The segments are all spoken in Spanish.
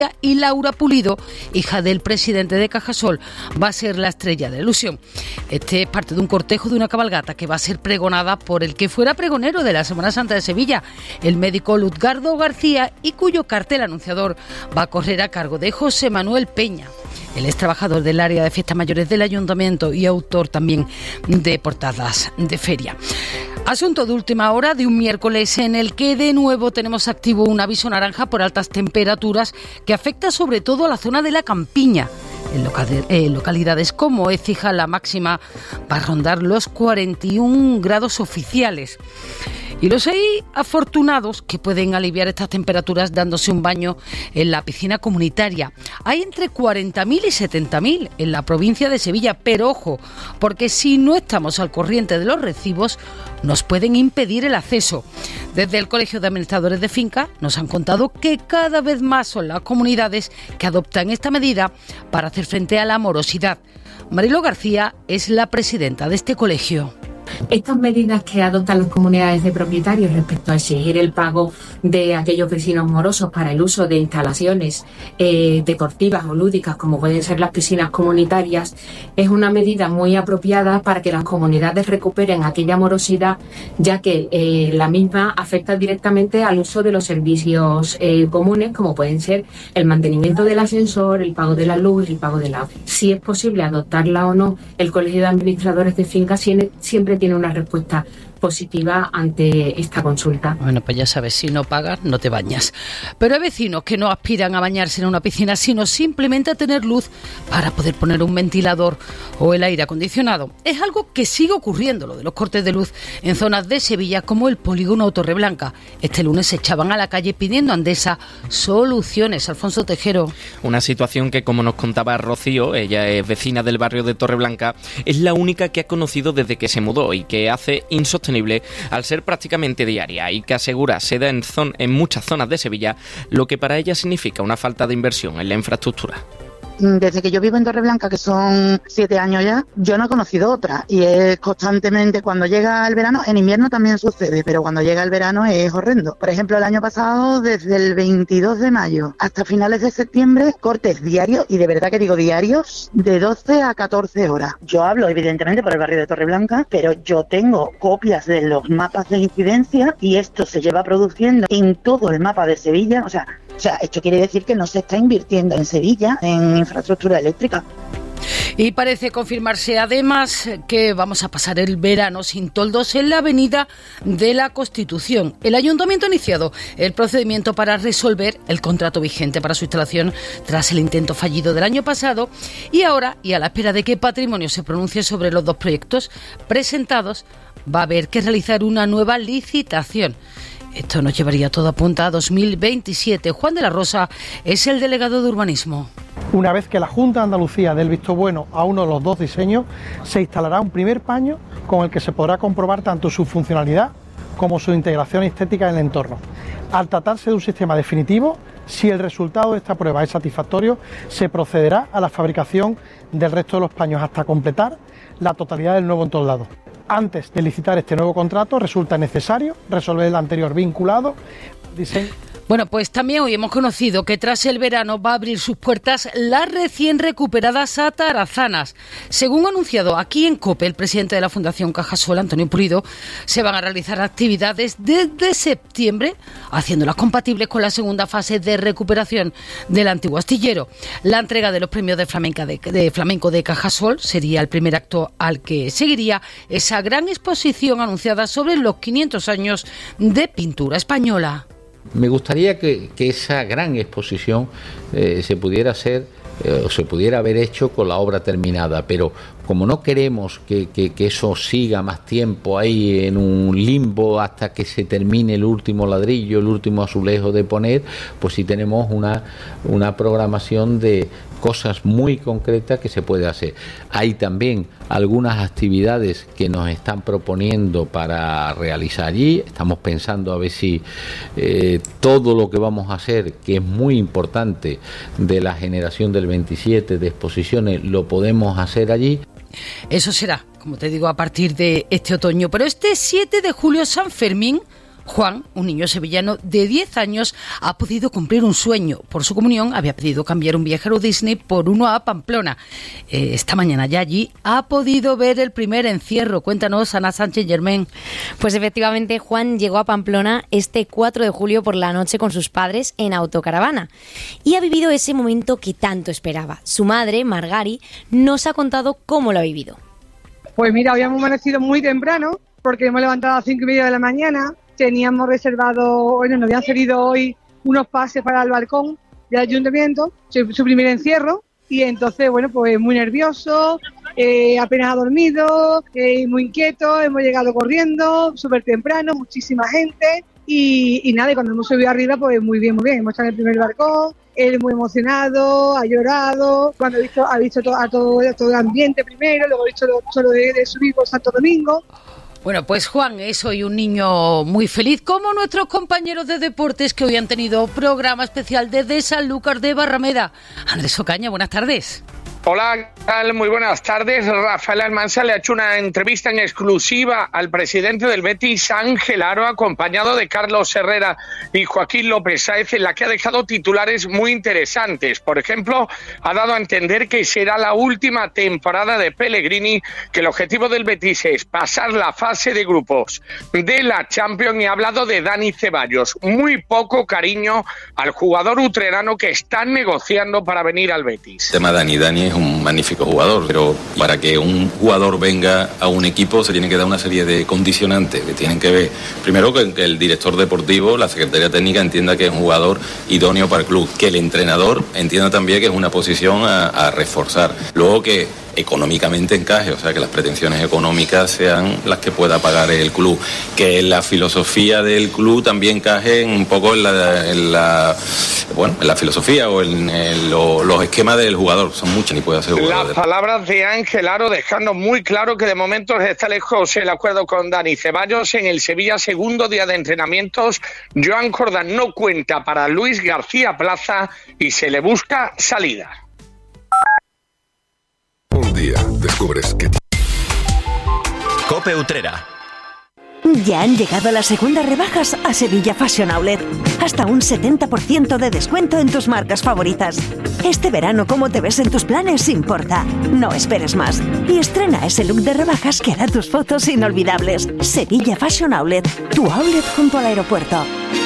y Laura Pulido, hija del presidente de Cajasol, va a ser la estrella de la ilusión. Este es parte de un cortejo de una cabalgata que va a ser pregonada por el que fuera pregonero de la Semana Santa de Sevilla, el médico Luzgardo García, y cuyo cartel anunciador va a correr a cargo de José Manuel Peña. Él es trabajador del área de fiestas mayores del Ayuntamiento y autor también de portadas de feria. Asunto de última hora de un miércoles en el que de nuevo tenemos activo un aviso naranja por altas temperaturas que afecta sobre todo a la zona de la Campiña. En localidades como Écija la máxima va a rondar los 41 grados oficiales. Y los hay afortunados que pueden aliviar estas temperaturas dándose un baño en la piscina comunitaria. Hay entre 40.000 y 70.000 en la provincia de Sevilla, pero ojo, porque si no estamos al corriente de los recibos, nos pueden impedir el acceso. Desde el Colegio de Administradores de Finca nos han contado que cada vez más son las comunidades que adoptan esta medida para hacer frente a la morosidad. Marilo García es la presidenta de este colegio. Estas medidas que adoptan las comunidades de propietarios respecto a exigir el pago de aquellos vecinos morosos para el uso de instalaciones deportivas o lúdicas, como pueden ser las piscinas comunitarias, es una medida muy apropiada para que las comunidades recuperen aquella morosidad, ya que la misma afecta directamente al uso de los servicios comunes, como pueden ser el mantenimiento del ascensor, el pago de la luz, el pago del agua. Si es posible adoptarla o no, el Colegio de Administradores de Fincas siempre tiene una respuesta positiva ante esta consulta. Bueno, pues ya sabes, si no pagas, no te bañas. Pero hay vecinos que no aspiran a bañarse en una piscina, sino simplemente a tener luz para poder poner un ventilador o el aire acondicionado. Es algo que sigue ocurriendo, lo de los cortes de luz en zonas de Sevilla como el polígono Torreblanca. Este lunes se echaban a la calle pidiendo a Endesa soluciones. Alfonso Tejero. Una situación que, como nos contaba Rocío, ella es vecina del barrio de Torreblanca, es la única que ha conocido desde que se mudó y que hace insostenible al ser prácticamente diaria y que asegura se da en muchas zonas de Sevilla, lo que para ella significa una falta de inversión en la infraestructura. Desde que yo vivo en Torreblanca, que son 7 años ya, yo no he conocido otra, y es constantemente cuando llega el verano. En invierno también sucede, pero cuando llega el verano es horrendo. Por ejemplo, el año pasado, desde el 22 de mayo hasta finales de septiembre, cortes diarios, y de verdad que digo diarios, de 12 a 14 horas. Yo hablo evidentemente por el barrio de Torreblanca, pero yo tengo copias de los mapas de incidencia y esto se lleva produciendo en todo el mapa de Sevilla. O sea, esto quiere decir que no se está invirtiendo en Sevilla en infraestructura eléctrica. Y parece confirmarse además que vamos a pasar el verano sin toldos en la avenida de la Constitución. El Ayuntamiento ha iniciado el procedimiento para resolver el contrato vigente para su instalación tras el intento fallido del año pasado, y ahora, y a la espera de que Patrimonio se pronuncie sobre los dos proyectos presentados, va a haber que realizar una nueva licitación. Esto nos llevaría todo a punta a 2027. Juan de la Rosa es el delegado de urbanismo. Una vez que la Junta de Andalucía dé el visto bueno a uno de los dos diseños, se instalará un primer paño con el que se podrá comprobar tanto su funcionalidad como su integración estética en el entorno. Al tratarse de un sistema definitivo, si el resultado de esta prueba es satisfactorio, se procederá a la fabricación del resto de los paños hasta completar la totalidad del nuevo entoldado. Antes de licitar este nuevo contrato, resulta necesario resolver el anterior vinculado diseño. Bueno, pues también hoy hemos conocido que tras el verano va a abrir sus puertas las recién recuperadas Atarazanas. Según ha anunciado aquí en COPE el presidente de la Fundación Cajasol, Antonio Pulido, se van a realizar actividades desde septiembre, haciéndolas compatibles con la segunda fase de recuperación del antiguo astillero. La entrega de los premios de flamenco de Cajasol sería el primer acto al que seguiría esa gran exposición anunciada sobre los 500 años de pintura española. Me gustaría que esa gran exposición se pudiera hacer o se pudiera haber hecho con la obra terminada, pero como no queremos que eso siga más tiempo ahí en un limbo hasta que se termine el último ladrillo, el último azulejo de poner, pues sí tenemos una programación de cosas muy concretas que se puede hacer. Hay también algunas actividades que nos están proponiendo para realizar allí. Estamos pensando a ver si todo lo que vamos a hacer, que es muy importante, de la generación del 27 de exposiciones, lo podemos hacer allí. Eso será, como te digo, a partir de este otoño. Pero este 7 de julio, San Fermín, Juan, un niño sevillano de 10 años, ha podido cumplir un sueño. Por su comunión había pedido cambiar un viaje a Disney por uno a Pamplona. Esta mañana ya allí ha podido ver el primer encierro. Cuéntanos, Ana Sánchez Germán. Pues efectivamente, Juan llegó a Pamplona este 4 de julio por la noche con sus padres en autocaravana y ha vivido ese momento que tanto esperaba. Su madre, Margari, nos ha contado cómo lo ha vivido. Pues mira, habíamos amanecido muy temprano porque hemos levantado a las 5:30 de la mañana. Teníamos reservado, nos habían cedido hoy unos pases para el balcón del ayuntamiento, su primer encierro, y entonces, pues muy nervioso, apenas ha dormido, muy inquieto, hemos llegado corriendo, súper temprano, muchísima gente, y nada, y cuando hemos subido arriba, pues muy bien, hemos estado en el primer balcón, él muy emocionado, ha llorado, cuando ha visto a todo el ambiente primero, luego ha visto solo de subir por Santo Domingo. Bueno, pues Juan es hoy un niño muy feliz, como nuestros compañeros de deportes que hoy han tenido programa especial desde Sanlúcar de Barrameda. Andrés Ocaña, buenas tardes. Hola, ¿qué tal? Muy buenas tardes. Rafael Almansa le ha hecho una entrevista en exclusiva al presidente del Betis, Ángel Aro, acompañado de Carlos Herrera y Joaquín López Sáez, en la que ha dejado titulares muy interesantes. Por ejemplo, ha dado a entender que será la última temporada de Pellegrini, que el objetivo del Betis es pasar la fase de grupos de la Champions, y ha hablado de Dani Ceballos. Muy poco cariño al jugador utrerano que están negociando para venir al Betis. El tema Dani es un magnífico jugador, pero para que un jugador venga a un equipo se tiene que dar una serie de condicionantes que tienen que ver, primero, que el director deportivo, la Secretaría Técnica, entienda que es un jugador idóneo para el club, que el entrenador entienda también que es una posición a reforzar, luego que económicamente encaje, o sea, que las pretensiones económicas sean las que pueda pagar el club, que la filosofía del club también encaje un poco en la filosofía o en los esquemas del jugador. Son muchas, ni puede hacer jugador. Las palabras de Ángel Aro dejando muy claro que de momento está lejos el acuerdo con Dani Ceballos. En el Sevilla, segundo día de entrenamientos, Joan Jordán no cuenta para Luis García Plaza y se le busca salida. Un día descubres que... COPE Utrera. Ya han llegado las segundas rebajas a Sevilla Fashion Outlet. Hasta un 70% de descuento en tus marcas favoritas. Este verano, cómo te ves en tus planes importa. No esperes más. Y estrena ese look de rebajas que hará tus fotos inolvidables. Sevilla Fashion Outlet, tu outlet junto al aeropuerto.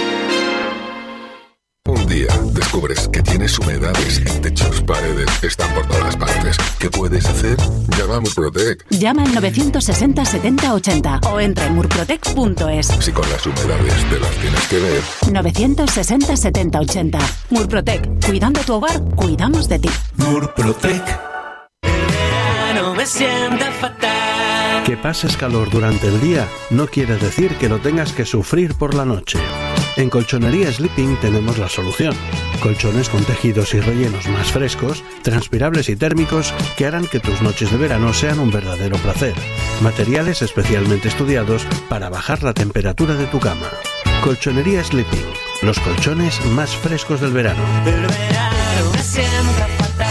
Un día descubres que tienes humedades en techos, paredes, están por todas partes. ¿Qué puedes hacer? Llama a Murprotec. Llama al 960 70 80 o entra en murprotec.es. Si con las humedades te las tienes que ver. 960 70 80. Murprotec. Cuidando tu hogar, cuidamos de ti. Murprotec. El verano me sienta fatal. Que pases calor durante el día no quiere decir que lo tengas que sufrir por la noche. En Colchonería Sleeping tenemos la solución. Colchones con tejidos y rellenos más frescos, transpirables y térmicos que harán que tus noches de verano sean un verdadero placer. Materiales especialmente estudiados para bajar la temperatura de tu cama. Colchonería Sleeping, los colchones más frescos del verano. El verano me sienta fatal.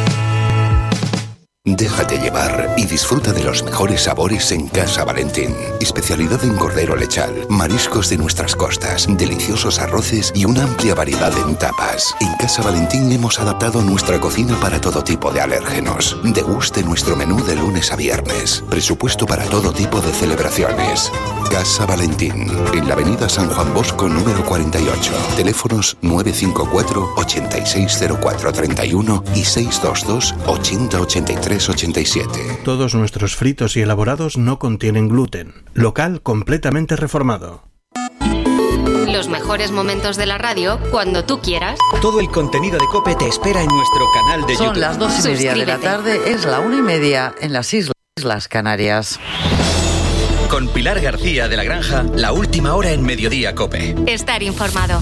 Déjate llevar y disfruta de los mejores sabores en Casa Valentín. Especialidad en cordero lechal, mariscos de nuestras costas, deliciosos arroces y una amplia variedad en tapas. En Casa Valentín hemos adaptado nuestra cocina para todo tipo de alérgenos. Deguste nuestro menú de lunes a viernes. Presupuesto para todo tipo de celebraciones. Casa Valentín, en la avenida San Juan Bosco número 48. Teléfonos 954 860431 y 622 8083 87. Todos nuestros fritos y elaborados no contienen gluten. Local completamente reformado. Los mejores momentos de la radio cuando tú quieras. Todo el contenido de COPE te espera en nuestro canal de YouTube. Son las 2:30 de la tarde, es la 1:30 en las Islas Canarias. Con Pilar García de la Granja, la última hora en Mediodía COPE. Estar informado.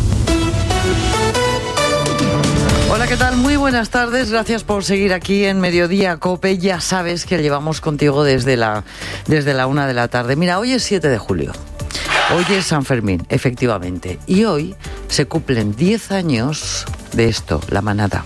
Hola, ¿qué tal? Muy buenas tardes. Gracias por seguir aquí en Mediodía COPE. Ya sabes que llevamos contigo desde la 1 de la tarde. Mira, hoy es 7 de julio. Hoy es San Fermín, efectivamente. Y hoy se cumplen 10 años de esto, La Manada.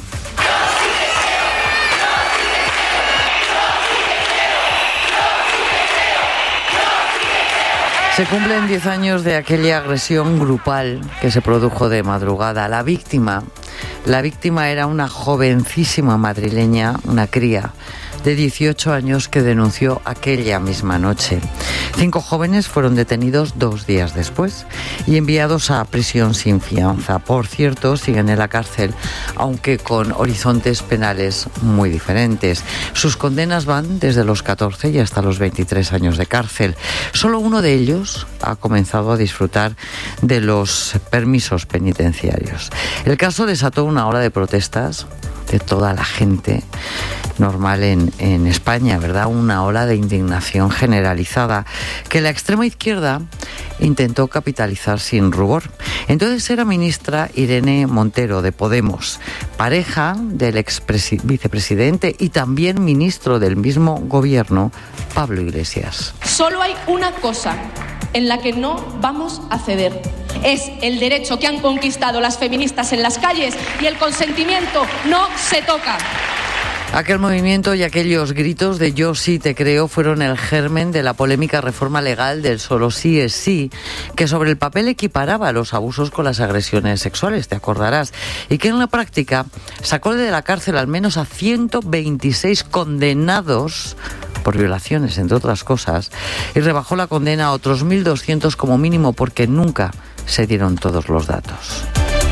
Se cumplen 10 años de aquella agresión grupal que se produjo de madrugada. La víctima era una jovencísima madrileña, una cría de 18 años que denunció aquella misma noche. 5 jóvenes fueron detenidos 2 días después y enviados a prisión sin fianza. Por cierto, siguen en la cárcel, aunque con horizontes penales muy diferentes. Sus condenas van desde los 14 y hasta los 23 años de cárcel. Solo uno de ellos ha comenzado a disfrutar de los permisos penitenciarios. El caso desató una ola de protestas de toda la gente normal en España, ¿verdad? Una ola de indignación generalizada que la extrema izquierda intentó capitalizar sin rubor. Entonces era ministra Irene Montero de Podemos, pareja del vicepresidente y también ministro del mismo gobierno, Pablo Iglesias. Solo hay una cosa en la que no vamos a ceder. Es el derecho que han conquistado las feministas en las calles y el consentimiento no se toca. Aquel movimiento y aquellos gritos de yo sí te creo fueron el germen de la polémica reforma legal del solo sí es sí, que sobre el papel equiparaba los abusos con las agresiones sexuales, te acordarás, y que en la práctica sacó de la cárcel al menos a 126 condenados por violaciones, entre otras cosas, y rebajó la condena a otros 1.200 como mínimo porque nunca se dieron todos los datos.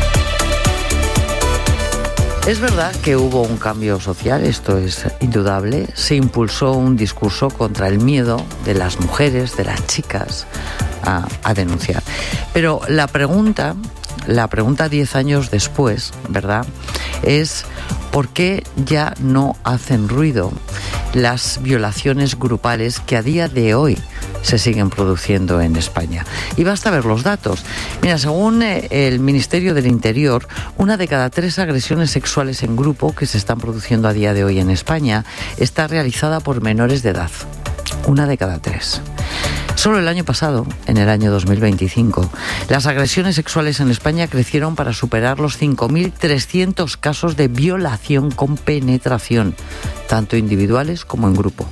Es verdad que hubo un cambio social, esto es indudable. Se impulsó un discurso contra el miedo de las mujeres, de las chicas, a denunciar. Pero la pregunta 10 años después, ¿verdad?, es ¿por qué ya no hacen ruido las violaciones grupales que a día de hoy se siguen produciendo en España? Y basta ver los datos. Mira, según el Ministerio del Interior, 1 de cada 3 agresiones sexuales en grupo que se están produciendo a día de hoy en España está realizada por menores de edad. 1 de cada 3. Solo el año pasado, en el año 2025, las agresiones sexuales en España crecieron para superar los 5.300 casos de violación con penetración, tanto individuales como en grupo.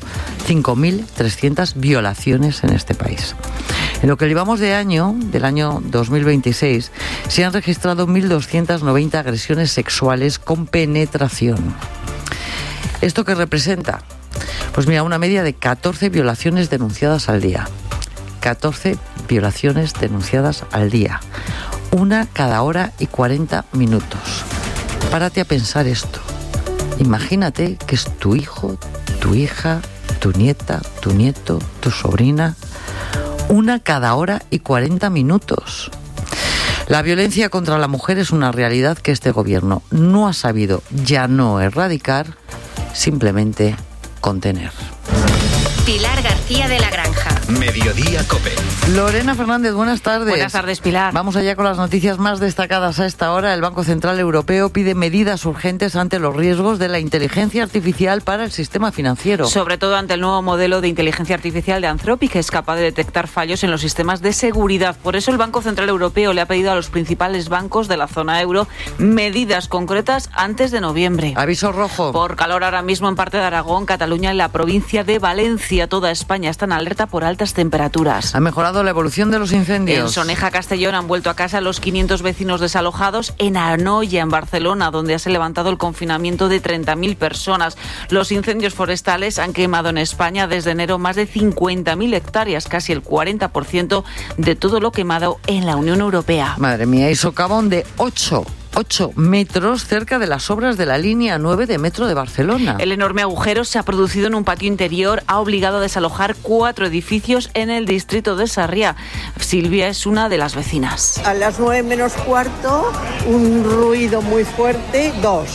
5.300 violaciones en este país. En lo que llevamos de año, del año 2026, se han registrado 1.290 agresiones sexuales con penetración. ¿Esto qué representa? Pues mira, una media de 14 violaciones denunciadas al día. 14 violaciones denunciadas al día. 1 cada hora y 40 minutos. Párate a pensar esto. Imagínate que es tu hijo, tu hija, tu nieta, tu nieto, tu sobrina. 1 cada hora y 40 minutos. La violencia contra la mujer es una realidad que este gobierno no ha sabido ya no erradicar, simplemente contener. Pilar García de la Granja. Mediodía COPE. Lorena Fernández, buenas tardes. Buenas tardes, Pilar. Vamos allá con las noticias más destacadas a esta hora. El Banco Central Europeo pide medidas urgentes ante los riesgos de la inteligencia artificial para el sistema financiero. Sobre todo ante el nuevo modelo de inteligencia artificial de Anthropic, que es capaz de detectar fallos en los sistemas de seguridad. Por eso el Banco Central Europeo le ha pedido a los principales bancos de la zona euro medidas concretas antes de noviembre. Aviso rojo. Por calor ahora mismo en parte de Aragón, Cataluña y la provincia de Valencia. Toda España está en alerta por altas temperaturas. ¿Ha mejorado la evolución de los incendios? En Soneja, Castellón, han vuelto a casa los 500 vecinos desalojados. En Anoia, en Barcelona, donde se ha levantado el confinamiento de 30.000 personas. Los incendios forestales han quemado en España desde enero más de 50.000 hectáreas, casi el 40% de todo lo quemado en la Unión Europea. Madre mía, y socavón de 8 metros cerca de las obras de la línea 9 de metro de Barcelona. El enorme agujero se ha producido en un patio interior, ha obligado a desalojar 4 edificios en el distrito de Sarriá. Silvia es una de las vecinas. A las 9 menos cuarto, un ruido muy fuerte, 2.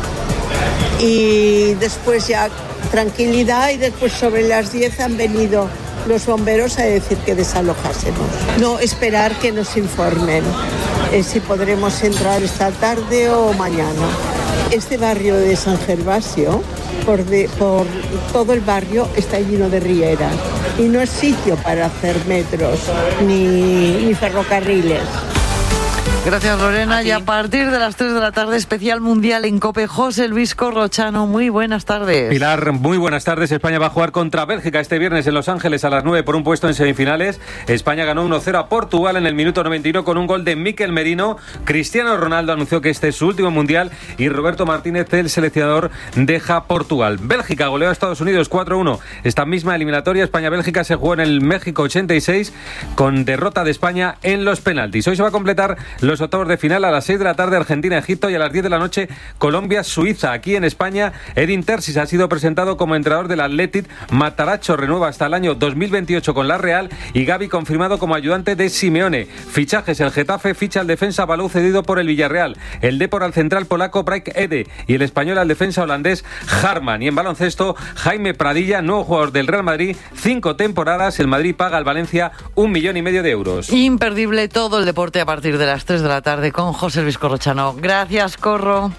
Y después ya tranquilidad, y después sobre las 10 han venido los bomberos a decir que desalojásemos. No, esperar que nos informen si podremos entrar esta tarde o mañana. Este barrio de San Gervasio, por todo el barrio, está lleno de rieras y no es sitio para hacer metros ni ferrocarriles. Gracias, Lorena. Y a partir de las 3 de la tarde, especial mundial en COPE. José Luis Corrochano, muy buenas tardes. Pilar, muy buenas tardes. España va a jugar contra Bélgica este viernes en Los Ángeles a las 9 por un puesto en semifinales. España ganó 1-0 a Portugal en el minuto 91 con un gol de Mikel Merino. Cristiano Ronaldo anunció que este es su último mundial y Roberto Martínez, el seleccionador, deja Portugal. Bélgica goleó a Estados Unidos 4-1. Esta misma eliminatoria España-Bélgica se jugó en el México 86 con derrota de España en los penaltis. Hoy se va a completar los octavos de final. A las 6 de la tarde Argentina-Egipto y a las 10 de la noche Colombia-Suiza. Aquí en España, Edin Terzic ha sido presentado como entrenador del Athletic. Matarazzo renueva hasta el año 2028 con la Real y Gavi confirmado como ayudante de Simeone. Fichajes: el Getafe ficha al defensa Balou cedido por el Villarreal, el Depor al central polaco Braik Ede y el español al defensa holandés Harman. Y en baloncesto, Jaime Pradilla, nuevo jugador del Real Madrid, 5 temporadas. El Madrid paga al Valencia 1,5 millones de euros. Imperdible todo el deporte a partir de las 3 de la tarde con José Luis Corrochano. Gracias, Corro.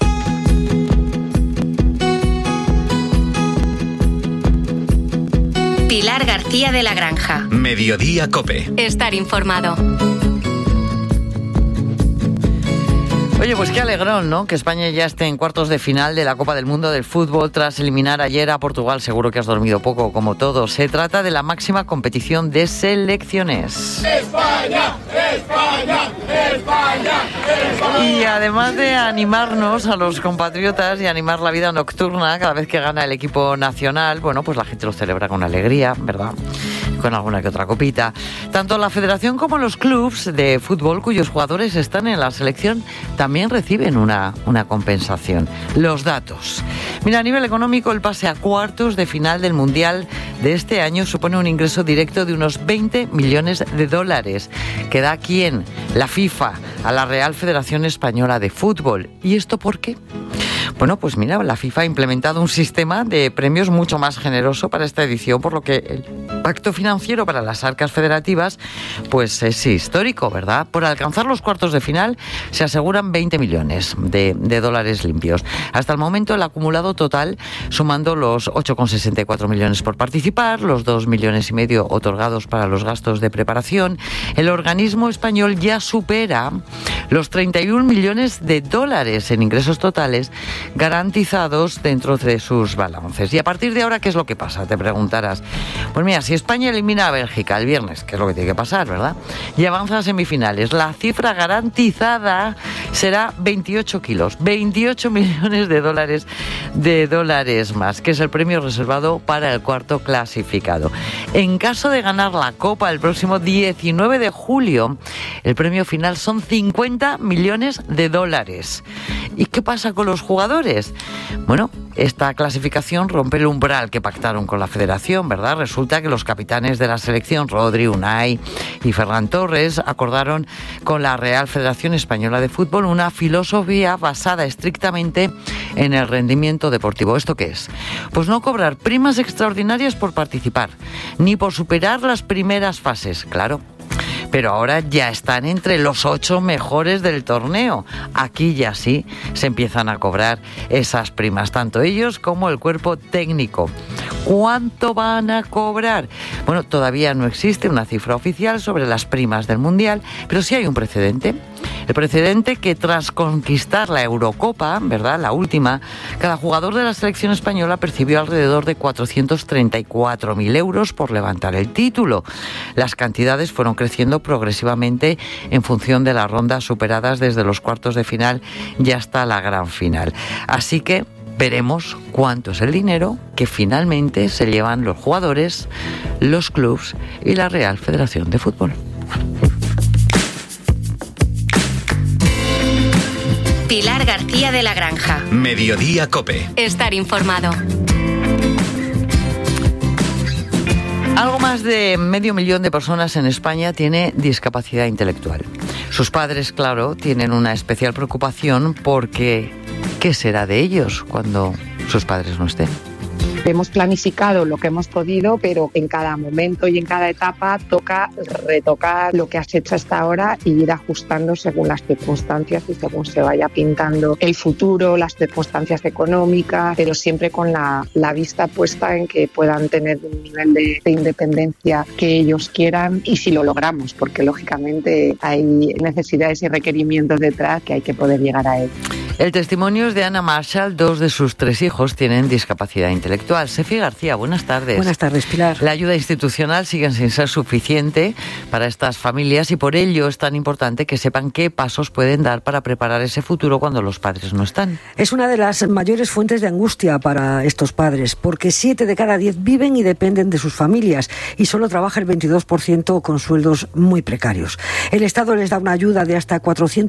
Pilar García de la Granja. Mediodía COPE. Estar informado. Oye, pues qué alegrón, ¿no? Que España ya esté en cuartos de final de la Copa del Mundo del Fútbol tras eliminar ayer a Portugal. Seguro que has dormido poco, como todos. Se trata de la máxima competición de selecciones. ¡España! ¡España! ¡España! ¡España! Y además de animarnos a los compatriotas y animar la vida nocturna cada vez que gana el equipo nacional, bueno, pues la gente lo celebra con alegría, ¿verdad? Con alguna que otra copita. Tanto la federación como los clubs de fútbol cuyos jugadores están en la selección también reciben una compensación. Los datos. Mira, a nivel económico, el pase a cuartos de final del Mundial de este año supone un ingreso directo de unos 20 millones de dólares. Que da a quién? La FIFA, a la Real Federación Española de Fútbol. ¿Y esto por qué? Bueno, pues mira, la FIFA ha implementado un sistema de premios mucho más generoso para esta edición, por lo que el pacto financiero para las arcas federativas pues es histórico, ¿verdad? Por alcanzar los cuartos de final se aseguran 20 millones de dólares limpios. Hasta el momento el acumulado total, sumando los 8,64 millones por participar, los 2,5 millones otorgados para los gastos de preparación, el organismo español ya supera los 31 millones de dólares en ingresos totales garantizados dentro de sus balances. Y a partir de ahora, ¿qué es lo que pasa? Te preguntarás. Pues mira, si España elimina a Bélgica el viernes, que es lo que tiene que pasar, ¿verdad? Y avanza a semifinales, la cifra garantizada será 28 kilos, 28 millones de dólares más, que es el premio reservado para el cuarto clasificado. En caso de ganar la Copa el próximo 19 de julio, el premio final son 50 millones de dólares. ¿Y qué pasa con los jugadores? Bueno, esta clasificación rompe el umbral que pactaron con la federación, ¿verdad? Resulta que los capitanes de la selección, Rodri, Unai y Ferran Torres, acordaron con la Real Federación Española de Fútbol una filosofía basada estrictamente en el rendimiento deportivo. ¿Esto qué es? Pues no cobrar primas extraordinarias por participar, ni por superar las primeras fases, claro. Pero ahora ya están entre los 8 mejores del torneo. Aquí ya sí se empiezan a cobrar esas primas, tanto ellos como el cuerpo técnico. ¿Cuánto van a cobrar? Bueno, todavía no existe una cifra oficial sobre las primas del Mundial, pero sí hay un precedente. El precedente que tras conquistar la Eurocopa, ¿verdad?, la última, cada jugador de la selección española percibió alrededor de 434.000 euros por levantar el título. Las cantidades fueron creciendo progresivamente en función de las rondas superadas desde los cuartos de final y hasta la gran final. Así que veremos cuánto es el dinero que finalmente se llevan los jugadores, los clubs y la Real Federación de Fútbol. Pilar García de la Granja. Mediodía COPE. Estar informado. Algo más de 500.000 de personas en España tiene discapacidad intelectual. Sus padres, claro, tienen una especial preocupación porque ¿qué será de ellos cuando sus padres no estén? Hemos planificado lo que hemos podido, pero en cada momento y en cada etapa toca retocar lo que has hecho hasta ahora y ir ajustando según las circunstancias y según se vaya pintando el futuro, las circunstancias económicas, pero siempre con la vista puesta en que puedan tener un nivel de independencia que ellos quieran, y si lo logramos, porque lógicamente hay necesidades y requerimientos detrás que hay que poder llegar a ellos. El testimonio es de Ana Marshall. 2 de sus 3 hijos tienen discapacidad intelectual. Sefi García, buenas tardes. Buenas tardes, Pilar. La ayuda institucional sigue sin ser suficiente para estas familias y por ello es tan importante que sepan qué pasos pueden dar para preparar ese futuro cuando los padres no están. Es una de las mayores fuentes de angustia para estos padres, porque 7 de cada 10 viven y dependen de sus familias y solo trabaja el 22% con sueldos muy precarios. El Estado les da una ayuda de hasta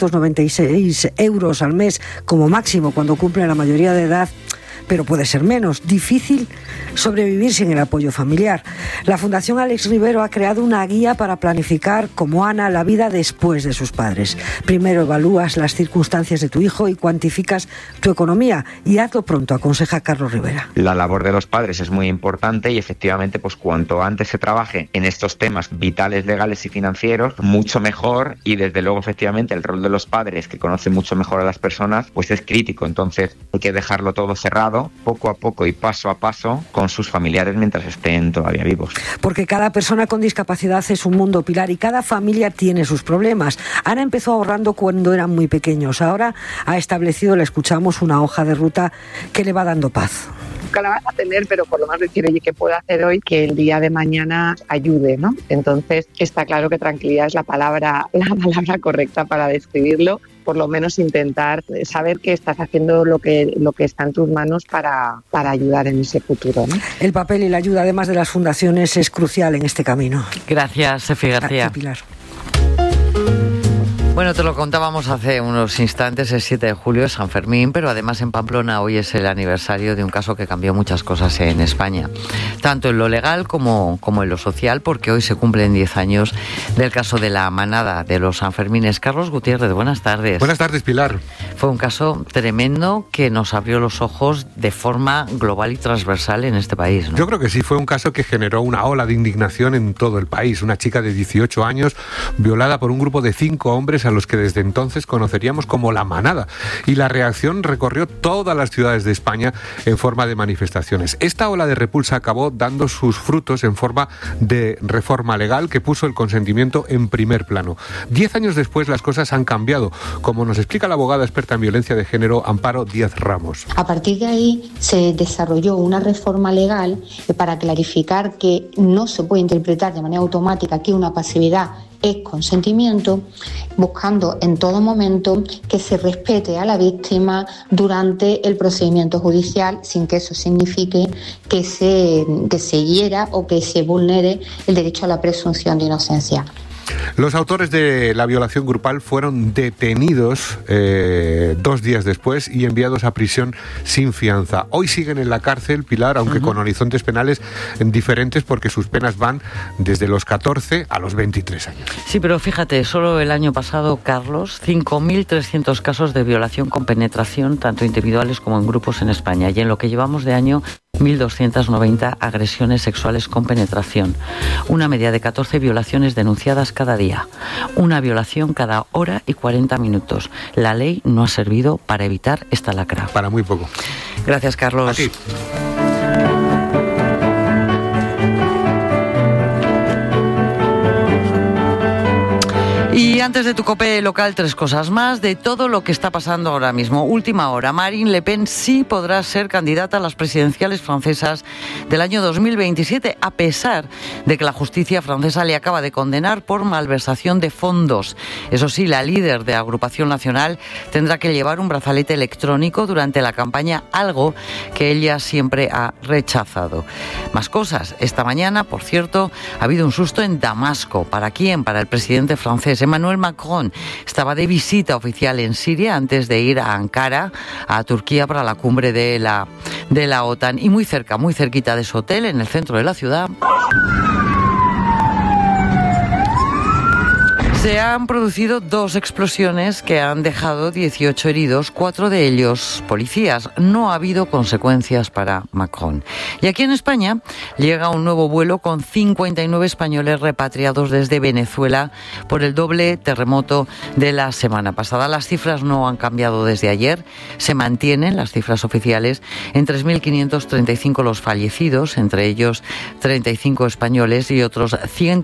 496 euros al mes como máximo cuando cumplen la mayoría de edad, pero puede ser menos. Difícil sobrevivir sin el apoyo familiar. La Fundación Alex Rivero ha creado una guía para planificar, como Ana, la vida después de sus padres. Primero evalúas las circunstancias de tu hijo y cuantificas tu economía. Y hazlo pronto, aconseja Carlos Rivera. La labor de los padres es muy importante y efectivamente pues cuanto antes se trabaje en estos temas vitales, legales y financieros, mucho mejor, y desde luego efectivamente el rol de los padres, que conocen mucho mejor a las personas, pues es crítico. Entonces hay que dejarlo todo cerrado, poco a poco y paso a paso, con sus familiares mientras estén todavía vivos. Porque cada persona con discapacidad es un mundo, Pilar, y cada familia tiene sus problemas. Ana empezó ahorrando cuando eran muy pequeños. Ahora ha establecido, la escuchamos, una hoja de ruta que le va dando paz. Nunca la vas a tener, pero por lo menos decir, oye, ¿qué puedo hacer hoy que el día de mañana ayude, ¿no? Entonces está claro que tranquilidad es la palabra correcta para describirlo. Por lo menos intentar saber que estás haciendo lo que está en tus manos para ayudar en ese futuro, ¿no? El papel y la ayuda, además de las fundaciones, es crucial en este camino. Gracias, Sefi García. Gracias, Pilar. Bueno, te lo contábamos hace unos instantes, el 7 de julio es San Fermín, pero además en Pamplona hoy es el aniversario de un caso que cambió muchas cosas en España, tanto en lo legal como en lo social, porque hoy se cumplen 10 años del caso de la manada de los Sanfermines. Carlos Gutiérrez, buenas tardes. Buenas tardes, Pilar. Fue un caso tremendo que nos abrió los ojos de forma global y transversal en este país, ¿no? Yo creo que sí, fue un caso que generó una ola de indignación en todo el país. Una chica de 18 años violada por un grupo de 5 hombres a los que desde entonces conoceríamos como la manada. Y la reacción recorrió todas las ciudades de España en forma de manifestaciones. Esta ola de repulsa acabó dando sus frutos en forma de reforma legal que puso el consentimiento en primer plano. 10 años después las cosas han cambiado, como nos explica la abogada experta en violencia de género Amparo Díaz Ramos. A partir de ahí se desarrolló una reforma legal para clarificar que no se puede interpretar de manera automática que una pasividad es consentimiento, buscando en todo momento que se respete a la víctima durante el procedimiento judicial, sin que eso signifique que se hiera o que se vulnere el derecho a la presunción de inocencia. Los autores de la violación grupal fueron detenidos 2 días después y enviados a prisión sin fianza. Hoy siguen en la cárcel, Pilar, aunque con horizontes penales diferentes, porque sus penas van desde los 14 a los 23 años. Sí, pero fíjate, solo el año pasado, Carlos, 5.300 casos de violación con penetración, tanto individuales como en grupos en España. Y en lo que llevamos de año, 1.290 agresiones sexuales con penetración. Una media de 14 violaciones denunciadas cada día. Una violación cada hora y 40 minutos. La ley no ha servido para evitar esta lacra. Para muy poco. Gracias, Carlos. A ti. Y antes de tu COPE local, 3 cosas más de todo lo que está pasando ahora mismo. Última hora, Marine Le Pen sí podrá ser candidata a las presidenciales francesas del año 2027, a pesar de que la justicia francesa le acaba de condenar por malversación de fondos. Eso sí, la líder de Agrupación Nacional tendrá que llevar un brazalete electrónico durante la campaña, algo que ella siempre ha rechazado. Más cosas. Esta mañana, por cierto, ha habido un susto en Damasco. ¿Para quién? Para el presidente francés. Emmanuel Macron estaba de visita oficial en Siria antes de ir a Ankara, a Turquía, para la cumbre de la OTAN. Y muy cerquita de su hotel, en el centro de la ciudad, Se han producido 2 explosiones que han dejado 18 heridos, 4 de ellos policías. No ha habido consecuencias para Macron. Y aquí en España llega un nuevo vuelo con 59 españoles repatriados desde Venezuela por el doble terremoto de la semana pasada. Las cifras no han cambiado desde ayer. Se mantienen las cifras oficiales en 3.535 los fallecidos, entre ellos 35 españoles y otros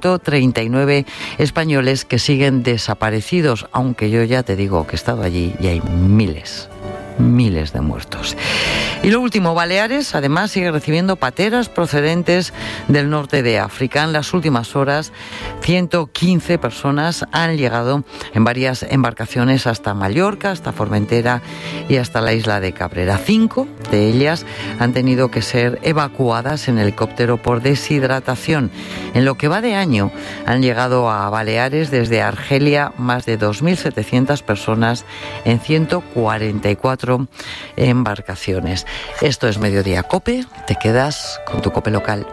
139 españoles que siguen desaparecidos, aunque yo ya te digo que he estado allí y hay miles de muertos. Y lo último, Baleares además sigue recibiendo pateras procedentes del norte de África. En las últimas horas 115 personas han llegado en varias embarcaciones hasta Mallorca, hasta Formentera y hasta la isla de Cabrera. 5 de ellas han tenido que ser evacuadas en helicóptero por deshidratación. En lo que va de año han llegado a Baleares desde Argelia más de 2.700 personas en 144 embarcaciones. Esto es Mediodía COPE, te quedas con tu COPE local.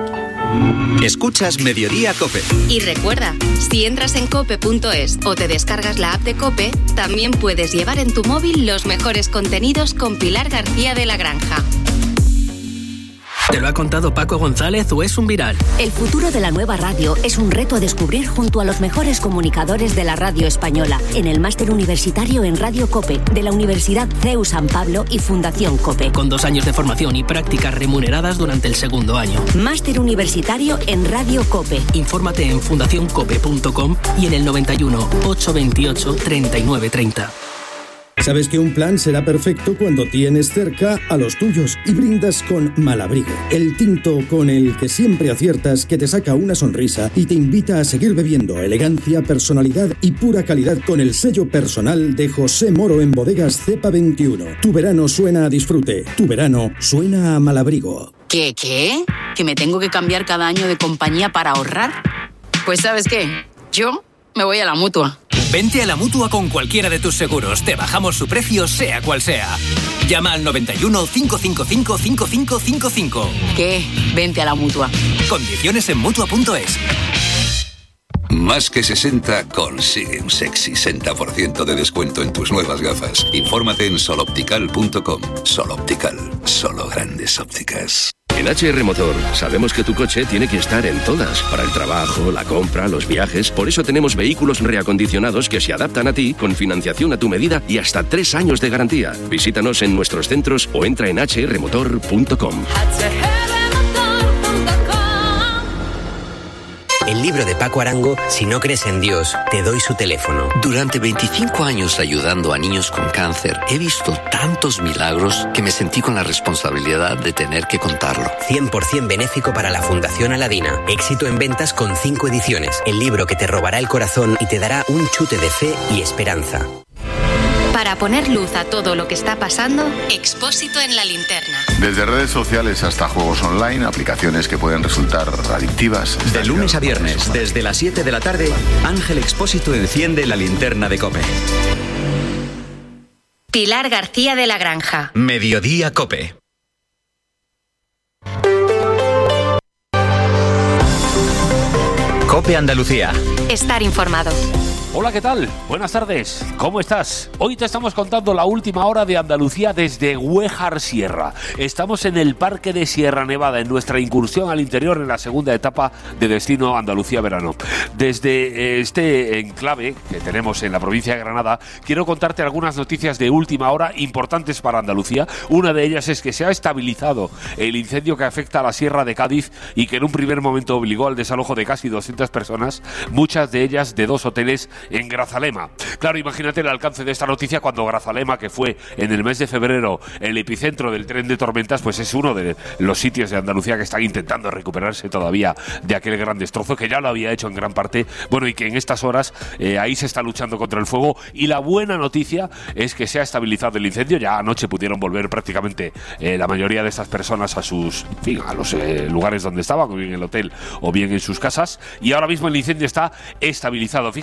Escuchas Mediodía COPE. Y recuerda, si entras en cope.es o te descargas la app de COPE, también puedes llevar en tu móvil los mejores contenidos con Pilar García de la Granja. ¿Te lo ha contado Paco González o es un viral? El futuro de la nueva radio es un reto a descubrir junto a los mejores comunicadores de la radio española en el máster universitario en Radio COPE de la Universidad CEU San Pablo y Fundación COPE. Con 2 años de formación y prácticas remuneradas durante el segundo año. Máster universitario en Radio COPE. Infórmate en fundacioncope.com y en el 91 828 3930. Sabes que un plan será perfecto cuando tienes cerca a los tuyos y brindas con Malabrigo, el tinto con el que siempre aciertas, que te saca una sonrisa y te invita a seguir bebiendo. Elegancia, personalidad y pura calidad con el sello personal de José Moro en Bodegas Cepa 21. Tu verano suena a disfrute, tu verano suena a Malabrigo. ¿Qué? ¿Que me tengo que cambiar cada año de compañía para ahorrar? Pues ¿sabes qué? Yo me voy a la Mutua. Vente a la Mutua con cualquiera de tus seguros. Te bajamos su precio, sea cual sea. Llama al 91 555 5555. ¿Qué? Vente a la Mutua. Condiciones en Mutua.es. Más que 60 consigue un sexy 60% de descuento en tus nuevas gafas. Infórmate en soloptical.com. Soloptical, solo grandes ópticas. En HR Motor sabemos que tu coche tiene que estar en todas, para el trabajo, la compra, los viajes. Por eso tenemos vehículos reacondicionados que se adaptan a ti, con financiación a tu medida y hasta 3 años de garantía. Visítanos en nuestros centros o entra en hrmotor.com. El libro de Paco Arango, Si no crees en Dios, te doy su teléfono. Durante 25 años ayudando a niños con cáncer, he visto tantos milagros que me sentí con la responsabilidad de tener que contarlo. 100% benéfico para la Fundación Aladina. Éxito en ventas con 5 ediciones. El libro que te robará el corazón y te dará un chute de fe y esperanza. Para poner luz a todo lo que está pasando, Expósito en la linterna. Desde redes sociales hasta juegos online, aplicaciones que pueden resultar adictivas. De lunes a viernes, desde las 7 de la tarde, Ángel Expósito enciende la linterna de COPE. Pilar García de la Granja. Mediodía COPE. COPE Andalucía. Estar informado. Hola, ¿qué tal? Buenas tardes, ¿cómo estás? Hoy te estamos contando la última hora de Andalucía desde Huéjar Sierra. Estamos en el Parque de Sierra Nevada, en nuestra incursión al interior en la segunda etapa de Destino Andalucía Verano. Desde este enclave que tenemos en la provincia de Granada, quiero contarte algunas noticias de última hora importantes para Andalucía. Una de ellas es que se ha estabilizado el incendio que afecta a la Sierra de Cádiz y que en un primer momento obligó al desalojo de casi 200 personas, muchas de ellas de 2 hoteles en Grazalema. Claro, imagínate el alcance de esta noticia cuando Grazalema, que fue en el mes de febrero el epicentro del tren de tormentas, pues es uno de los sitios de Andalucía que están intentando recuperarse todavía de aquel gran destrozo, que ya lo había hecho en gran parte, bueno, y que en estas horas ahí se está luchando contra el fuego. Y la buena noticia es que se ha estabilizado el incendio. Ya anoche pudieron volver prácticamente la mayoría de estas personas a sus, en fin, a los lugares donde estaban, o bien en el hotel o bien en sus casas, y ahora mismo el incendio está estabilizado. Fíjate que en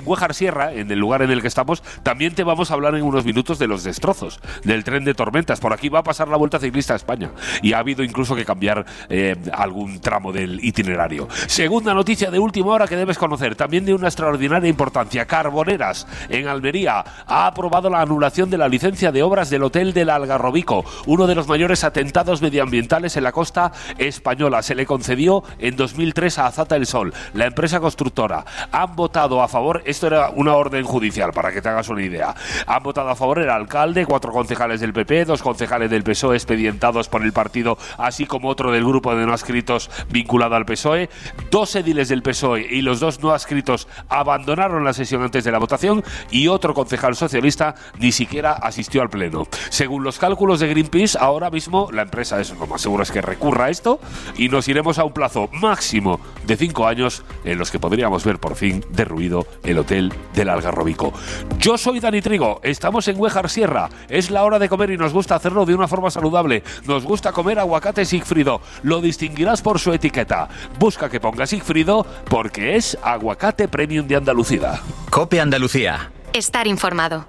Güejar Sierra, en el lugar en el que estamos, también te vamos a hablar en unos minutos de los destrozos, del tren de tormentas. Por aquí va a pasar la Vuelta Ciclista a España y ha habido incluso que cambiar algún tramo del itinerario. Segunda noticia de última hora que debes conocer, también de una extraordinaria importancia. Carboneras, en Almería, ha aprobado la anulación de la licencia de obras del Hotel del Algarrobico, uno de los mayores atentados medioambientales en la costa española. Se le concedió en 2003 a Azata El Sol, la empresa constructora. Han votado a favor, esto era una orden judicial para que te hagas una idea, han votado a favor el alcalde, 4 concejales del PP, 2 concejales del PSOE expedientados por el partido, así como otro del grupo de no adscritos vinculado al PSOE, 2 ediles del PSOE y los 2 no adscritos abandonaron la sesión antes de la votación y otro concejal socialista ni siquiera asistió al pleno. Según los cálculos de Greenpeace, ahora mismo la empresa, lo más seguro es que recurra a esto y nos iremos a un plazo máximo de 5 años en los que podríamos ver por fin derruido el Hotel del Algarrobico. Yo soy Dani Trigo, estamos en Güejar Sierra, es la hora de comer y nos gusta hacerlo de una forma saludable. Nos gusta comer aguacate Sigfrido, lo distinguirás por su etiqueta. Busca que ponga Sigfrido porque es aguacate premium de Andalucía. COPE Andalucía. Estar informado.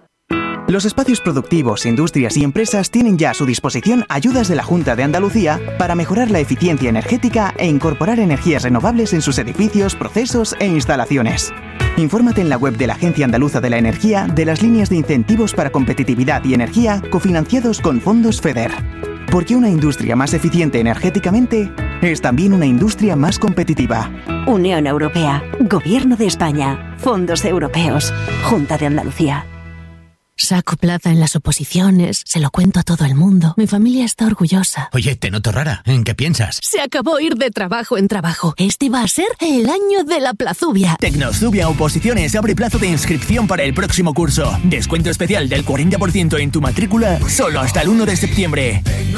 Los espacios productivos, industrias y empresas tienen ya a su disposición ayudas de la Junta de Andalucía para mejorar la eficiencia energética e incorporar energías renovables en sus edificios, procesos e instalaciones. Infórmate en la web de la Agencia Andaluza de la Energía de las líneas de incentivos para competitividad y energía cofinanciados con fondos FEDER. Porque una industria más eficiente energéticamente es también una industria más competitiva. Unión Europea, Gobierno de España, Fondos Europeos, Junta de Andalucía. Saco plaza en las oposiciones, se lo cuento a todo el mundo. Mi familia está orgullosa. Oye, te noto rara. ¿En qué piensas? Se acabó ir de trabajo en trabajo. Este va a ser el año de la plazubia. Tecnozubia Oposiciones abre plazo de inscripción para el próximo curso. Descuento especial del 40% en tu matrícula solo hasta el 1 de septiembre.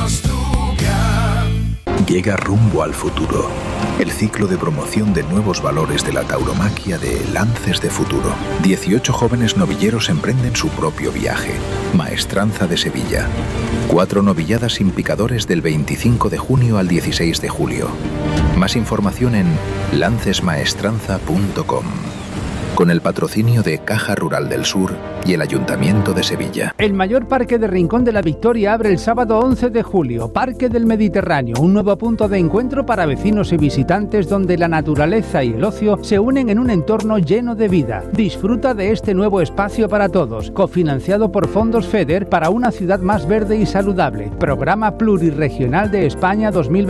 Llega Rumbo al Futuro, el ciclo de promoción de nuevos valores de la tauromaquia de Lances de Futuro. 18 jóvenes novilleros emprenden su propio viaje. Maestranza de Sevilla. 4 novilladas sin picadores del 25 de junio al 16 de julio. Más información en lancesmaestranza.com. Con el patrocinio de Caja Rural del Sur y el Ayuntamiento de Sevilla. El mayor parque de Rincón de la Victoria abre el sábado 11 de julio. Parque del Mediterráneo, un nuevo punto de encuentro para vecinos y visitantes donde la naturaleza y el ocio se unen en un entorno lleno de vida. Disfruta de este nuevo espacio para todos, cofinanciado por fondos FEDER para una ciudad más verde y saludable. Programa Plurirregional de España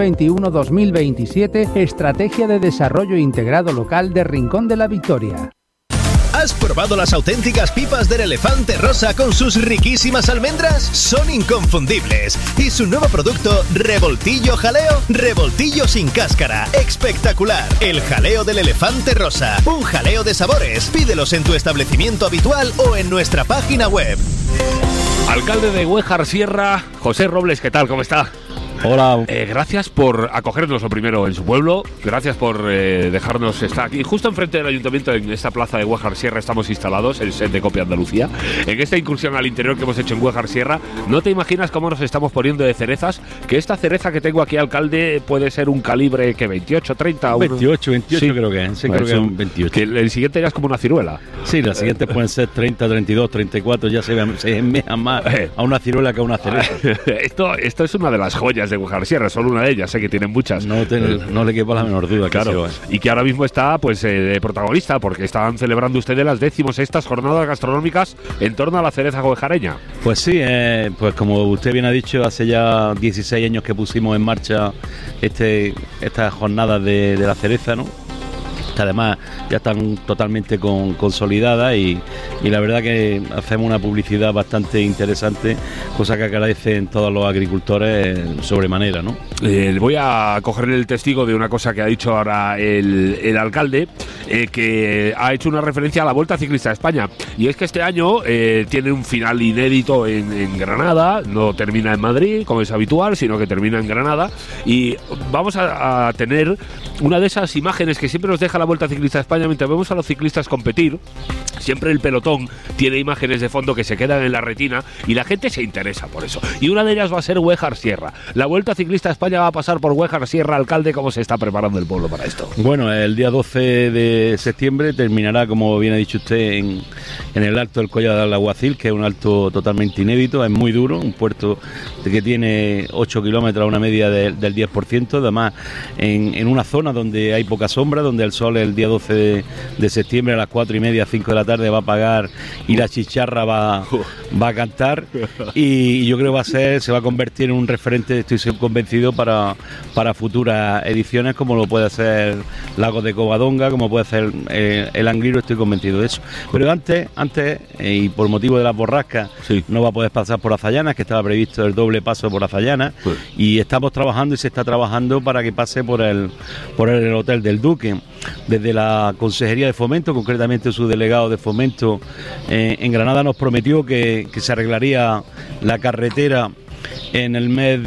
2021-2027, Estrategia de Desarrollo Integrado Local de Rincón de la Victoria. ¿Has probado las auténticas pipas del Elefante Rosa con sus riquísimas almendras? Son inconfundibles. Y su nuevo producto, Revoltillo Jaleo, revoltillo sin cáscara. Espectacular. El jaleo del Elefante Rosa. Un jaleo de sabores. Pídelos en tu establecimiento habitual o en nuestra página web. Alcalde de Güejar Sierra, José Robles, ¿qué tal? ¿Cómo está? Hola. Gracias por acogernos lo primero en su pueblo. Gracias por dejarnos estar aquí. Justo enfrente del ayuntamiento, en esta plaza de Güejar Sierra, estamos instalados, el set de COPE Andalucía. En esta incursión al interior que hemos hecho en Güejar Sierra, no te imaginas cómo nos estamos poniendo de cerezas. Que esta cereza que tengo aquí, alcalde, puede ser un calibre que 28, 30... 28 sí, creo que es. Sí, creo que es un 28. Que el siguiente ya es como una ciruela. Sí, las siguientes pueden ser 30, 32, 34. Ya se asemejan más a una ciruela que a una cereza. Esto es una de las joyas de Güejar Sierra, solo una de ellas, sé que tienen muchas. No le quepa la menor duda. Claro, y que ahora mismo está de protagonista, porque están celebrando ustedes las 16ª jornadas gastronómicas en torno a la cereza guejareña. Pues sí, pues como usted bien ha dicho, hace ya 16 años que pusimos en marcha estas jornadas de la cereza, ¿no? Que además ya están totalmente consolidadas y la verdad que hacemos una publicidad bastante interesante, cosa que agradecen todos los agricultores sobremanera, ¿no? Voy a coger el testigo de una cosa que ha dicho ahora el alcalde, que ha hecho una referencia a la Vuelta Ciclista de España, y es que este año tiene un final inédito en Granada, no termina en Madrid como es habitual, sino que termina en Granada, y vamos a tener una de esas imágenes que siempre nos deja la Vuelta Ciclista de España mientras vemos a los ciclistas competir. Siempre el pelotón tiene imágenes de fondo que se quedan en la retina y la gente se interesa por eso, y una de ellas va a ser Güejar Sierra. La Vuelta Ciclista de España va a pasar por Güejar Sierra. Alcalde, ¿cómo se está preparando el pueblo para esto? Bueno, el día 12 de septiembre terminará, como bien ha dicho usted, en el Alto del Collado del Alguacil, que es un alto totalmente inédito, es muy duro, un puerto que tiene 8 kilómetros a una media del 10%, además en una zona donde hay poca sombra, donde el sol el día 12 de septiembre a las 4:30, 5 de la tarde va a apagar y la chicharra va a cantar, y yo creo que se va a convertir en un referente, estoy convencido, para futuras ediciones, como lo puede hacer Lagos de Covadonga, como puede hacer el Angliru, estoy convencido de eso. Pero antes y por motivo de las borrascas, no va a poder pasar por Azallanas, que estaba previsto el doble paso por Azallanas, y estamos trabajando y se está trabajando para que pase por el Hotel del Duque. Desde la Consejería de Fomento, concretamente su delegado de Fomento en Granada, nos prometió que se arreglaría la carretera en el mes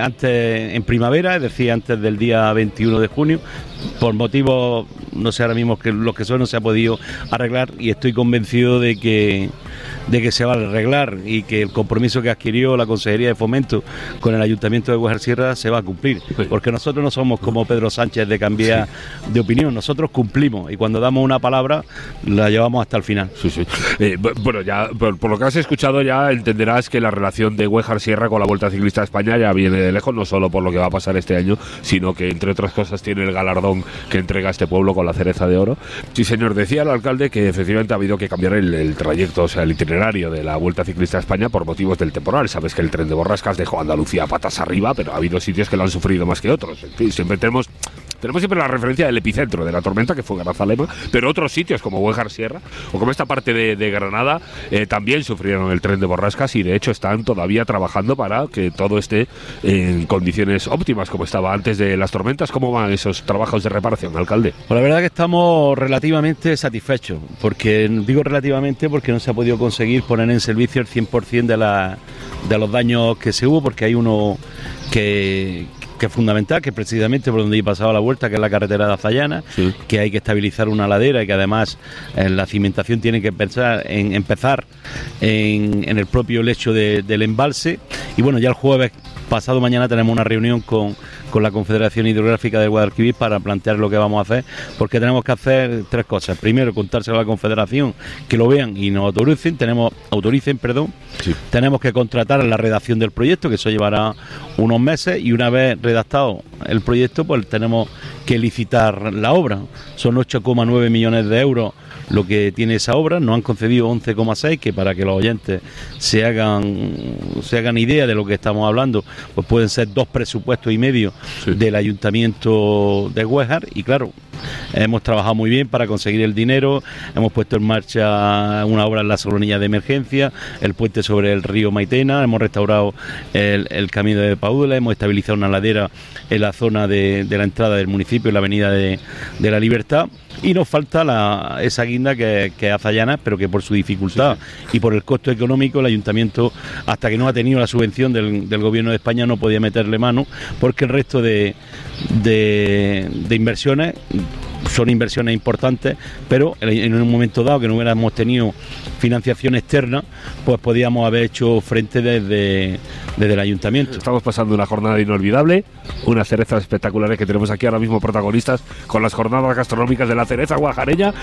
en primavera, es decir, antes del día 21 de junio. Por motivos, no sé ahora mismo los que son, no se ha podido arreglar, y estoy convencido de que se va a arreglar y que el compromiso que adquirió la Consejería de Fomento con el Ayuntamiento de Huejar Sierra se va a cumplir, porque nosotros no somos como Pedro Sánchez de cambiar de opinión, nosotros cumplimos, y cuando damos una palabra la llevamos hasta el final. Bueno, ya por lo que has escuchado ya entenderás que la relación de Huejar Sierra con la Vuelta Ciclista a España ya viene de lejos, no solo por lo que va a pasar este año, sino que entre otras cosas tiene el galardón que entrega este pueblo con la cereza de oro. Sí, señor, decía el alcalde que efectivamente ha habido que cambiar el trayecto, o sea, el itinerario de la Vuelta Ciclista a España por motivos del temporal. Sabes que el tren de borrascas dejó a Andalucía patas arriba, pero ha habido sitios que lo han sufrido más que otros. En fin, siempre tenemos siempre la referencia del epicentro de la tormenta, que fue Grazalema, pero otros sitios como Huejar Sierra o como esta parte de Granada también sufrieron el tren de borrascas, y de hecho están todavía trabajando para que todo esté en condiciones óptimas como estaba antes de las tormentas. ¿Cómo van esos trabajos de reparación, alcalde? Pues la verdad que estamos relativamente satisfechos, porque digo relativamente porque no se ha podido conseguir poner en servicio el 100% de los daños que se hubo, porque hay uno que es fundamental, que es precisamente por donde he pasado la vuelta, que es la carretera de Azallanas, que hay que estabilizar una ladera y que además la cimentación tiene que empezar en el propio lecho del embalse. Y bueno, ya el jueves pasado mañana tenemos una reunión con la Confederación Hidrográfica del Guadalquivir para plantear lo que vamos a hacer, porque tenemos que hacer tres cosas. Primero, contárselo a la Confederación, que lo vean y nos autoricen. Tenemos que contratar la redacción del proyecto, que eso llevará unos meses, y una vez redactado el proyecto, pues tenemos que licitar la obra. Son 8,9 millones de euros lo que tiene esa obra. Nos han concedido 11,6, que para que los oyentes se hagan idea de lo que estamos hablando, pues pueden ser 2 presupuestos y medio del Ayuntamiento de Huejar. Y claro, hemos trabajado muy bien para conseguir el dinero, hemos puesto en marcha una obra en la Solonilla de emergencia, el puente sobre el río Maitena, hemos restaurado el camino de Paúdula, hemos estabilizado una ladera en la zona de la entrada del municipio, en la avenida de la Libertad, y nos falta esa guinda que es Azallanas, pero que por su dificultad y por el costo económico, el Ayuntamiento, hasta que no ha tenido la subvención del Gobierno de España, no podía meterle mano, porque el resto de inversiones son inversiones importantes, pero en un momento dado que no hubiéramos tenido financiación externa, pues podíamos haber hecho frente desde el Ayuntamiento. Estamos pasando una jornada inolvidable, unas cerezas espectaculares que tenemos aquí ahora mismo protagonistas con las jornadas gastronómicas de la cereza guajareña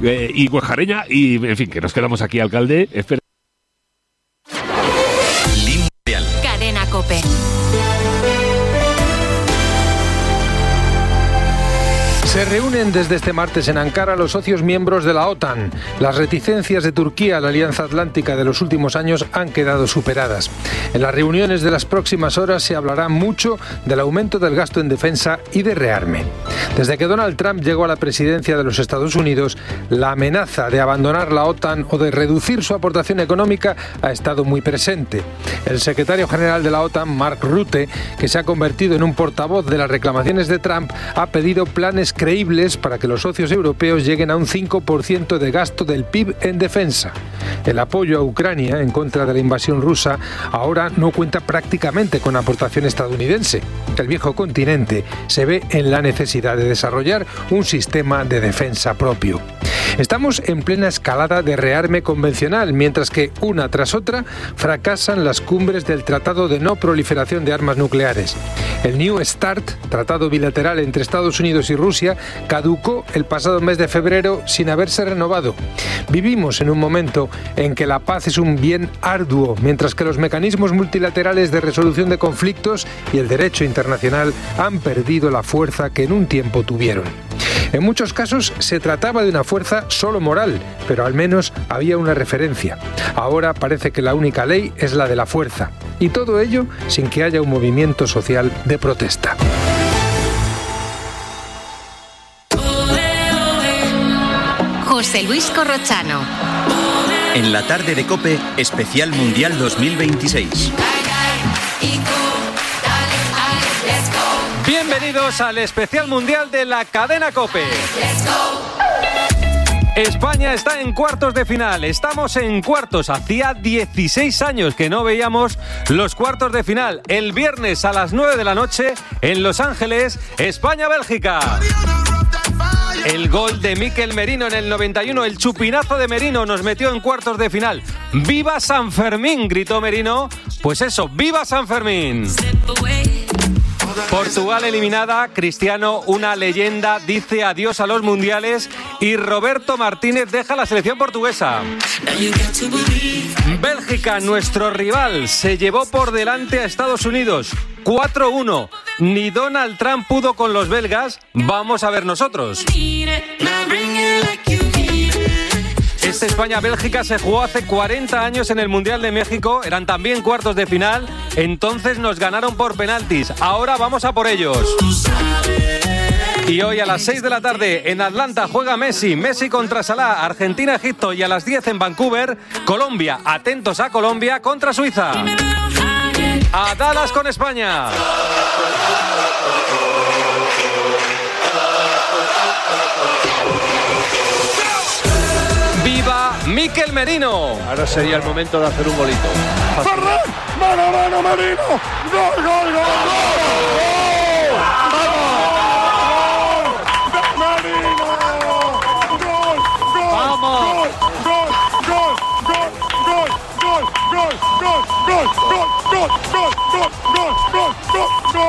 y en fin, que nos quedamos aquí, alcalde. Cadena COPE. Se reúnen desde este martes en Ankara los socios miembros de la OTAN. Las reticencias de Turquía a la Alianza Atlántica de los últimos años han quedado superadas. En las reuniones de las próximas horas se hablará mucho del aumento del gasto en defensa y de rearme. Desde que Donald Trump llegó a la presidencia de los Estados Unidos, la amenaza de abandonar la OTAN o de reducir su aportación económica ha estado muy presente. El secretario general de la OTAN, Mark Rutte, que se ha convertido en un portavoz de las reclamaciones de Trump, ha pedido planes creíbles para que los socios europeos lleguen a un 5% de gasto del PIB en defensa. El apoyo a Ucrania en contra de la invasión rusa ahora no cuenta prácticamente con aportación estadounidense. El viejo continente se ve en la necesidad de desarrollar un sistema de defensa propio. Estamos en plena escalada de rearme convencional, mientras que una tras otra fracasan las cumbres del Tratado de No Proliferación de Armas Nucleares. El New START, tratado bilateral entre Estados Unidos y Rusia, caducó el pasado mes de febrero sin haberse renovado. Vivimos en un momento en que la paz es un bien arduo, mientras que los mecanismos multilaterales de resolución de conflictos y el derecho internacional han perdido la fuerza que en un tiempo tuvieron. En muchos casos se trataba de una fuerza solo moral, pero al menos había una referencia. Ahora parece que la única ley es la de la fuerza, y todo ello sin que haya un movimiento social de protesta. José Luis Corrochano. En la tarde de COPE, especial Mundial 2026. Bienvenidos al especial mundial de la cadena COPE. España está en cuartos de final, estamos en cuartos. Hacía 16 años que no veíamos los cuartos de final. El viernes a las 9 de la noche en Los Ángeles, España-Bélgica. El gol de Mikel Merino en el 91, el chupinazo de Merino nos metió en cuartos de final. ¡Viva San Fermín!, gritó Merino. Pues eso, ¡viva San Fermín! Portugal eliminada, Cristiano, una leyenda, dice adiós a los mundiales y Roberto Martínez deja la selección portuguesa. Bélgica, nuestro rival, se llevó por delante a Estados Unidos, 4-1. Ni Donald Trump pudo con los belgas, vamos a ver nosotros. Este España-Bélgica se jugó hace 40 años en el Mundial de México, eran también cuartos de final, entonces nos ganaron por penaltis, ahora vamos a por ellos. Y hoy a las 6 de la tarde en Atlanta juega Messi contra Salah, Argentina-Egipto, y a las 10 en Vancouver, Colombia, atentos a Colombia contra Suiza. A Dallas con España. ¡Viva Mikel Merino! Ahora sería el momento de hacer un golito. ¡Mano, Merino! ¡Gol, gol, gol! ¡Gol! ¡Merino! ¡Gol, gol! ¡Vamos! ¡Gol, gol, gol, gol, gol, gol, gol, gol, gol, gol, gol, gol, gol, gol,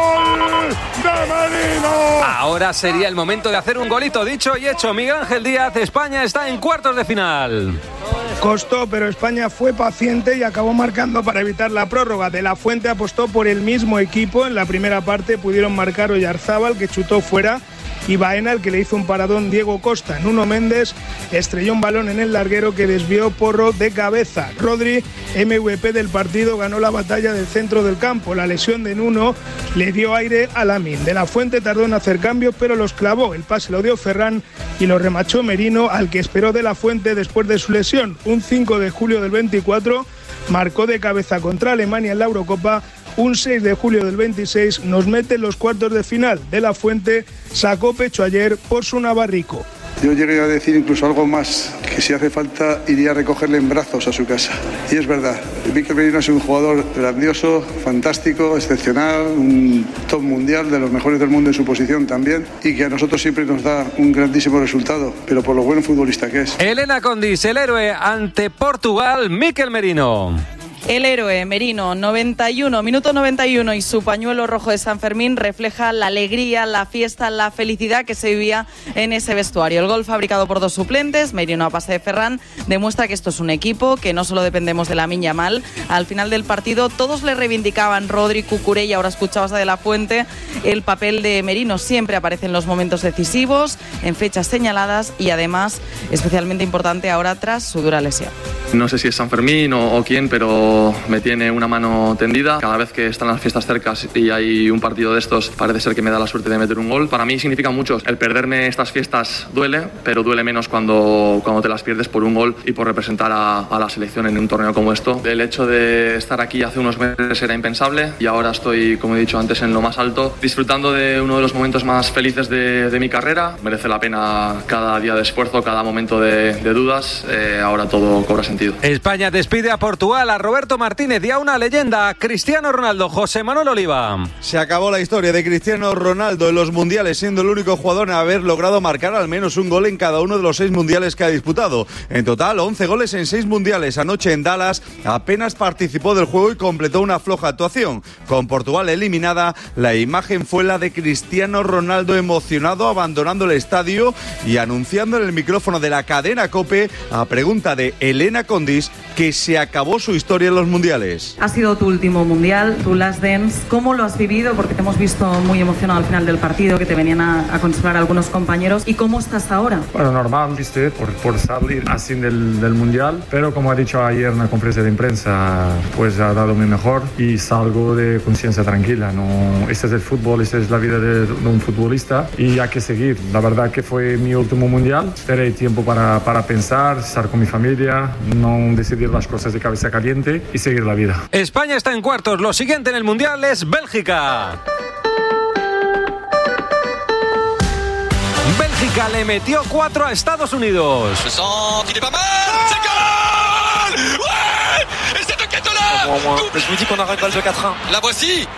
gol de Merino! Ahora sería el momento de hacer un golito. Dicho y hecho, Miguel Ángel Díaz, España está en cuartos de final. Costó, pero España fue paciente y acabó marcando para evitar la prórroga. De la Fuente apostó por el mismo equipo. En la primera parte pudieron marcar Oyarzábal, que chutó fuera, y Baena, el que le hizo un paradón Diego Costa. Nuno Méndez estrelló un balón en el larguero que desvió Porro de cabeza. Rodri, MVP del partido, ganó la batalla del centro del campo. La lesión de Nuno le dio aire a Lamine. De la Fuente tardó en hacer cambios, pero los clavó. El pase lo dio Ferran y lo remachó Merino, al que esperó de la Fuente después de su lesión. Un 5 de julio del 24 marcó de cabeza contra Alemania en la Eurocopa. Un 6 de julio del 26 nos mete en los cuartos de final. De la Fuente sacó pecho ayer por su navarrico. Yo llegué a decir incluso algo más, que si hace falta iría a recogerle en brazos a su casa. Y es verdad, Mikel Merino es un jugador grandioso, fantástico, excepcional, un top mundial, de los mejores del mundo en su posición también, y que a nosotros siempre nos da un grandísimo resultado, pero por lo buen futbolista que es. Elena Condis, el héroe ante Portugal, Mikel Merino. El héroe Merino, minuto 91, y su pañuelo rojo de San Fermín refleja la alegría, la fiesta, la felicidad que se vivía en ese vestuario. El gol fabricado por dos suplentes, Merino a pase de Ferran, demuestra que esto es un equipo, que no solo dependemos de Lamine Yamal. Al final del partido todos le reivindicaban, Rodri, Cucurella, ahora escuchabas a De la Fuente, el papel de Merino siempre aparece en los momentos decisivos, en fechas señaladas y además especialmente importante ahora tras su dura lesión. No sé si es San Fermín o quién, pero me tiene una mano tendida. Cada vez que están las fiestas cercas y hay un partido de estos, parece ser que me da la suerte de meter un gol. Para mí significa mucho. El perderme estas fiestas duele, pero duele menos cuando te las pierdes por un gol y por representar a la selección en un torneo como esto. El hecho de estar aquí hace unos meses era impensable y ahora estoy, como he dicho antes, en lo más alto, disfrutando de uno de los momentos más felices de mi carrera. Merece la pena cada día de esfuerzo, cada momento de dudas. Ahora todo cobra sentido. España despide a Portugal, a Roberto Alberto Martínez y a una leyenda, Cristiano Ronaldo. José Manuel Oliva. Se acabó la historia de Cristiano Ronaldo en los mundiales, siendo el único jugador en haber logrado marcar al menos un gol en cada uno de los 6 mundiales que ha disputado. En total, 11 goles en 6 mundiales. Anoche en Dallas apenas participó del juego y completó una floja actuación. Con Portugal eliminada, la imagen fue la de Cristiano Ronaldo emocionado abandonando el estadio y anunciando en el micrófono de la cadena COPE, a pregunta de Elena Condis, que se acabó su historia en los mundiales. Ha sido tu último mundial, tu last dance. ¿Cómo lo has vivido? Porque te hemos visto muy emocionado al final del partido, que te venían a consolar algunos compañeros. ¿Y cómo estás ahora? Bueno, normal, viste, por salir así del mundial, pero como ha dicho ayer en la conferencia de prensa, pues ha dado mi mejor y salgo de conciencia tranquila. No, este es el fútbol, esta es la vida de un futbolista y hay que seguir. La verdad que fue mi último mundial. Esperé tiempo para pensar, estar con mi familia, no decidir las cosas de cabeza caliente y seguir la vida. España está en cuartos. Lo siguiente en el mundial es Bélgica. Bélgica le metió 4 a Estados Unidos. Je vous dis qu'on arrête le 4-1. La voici.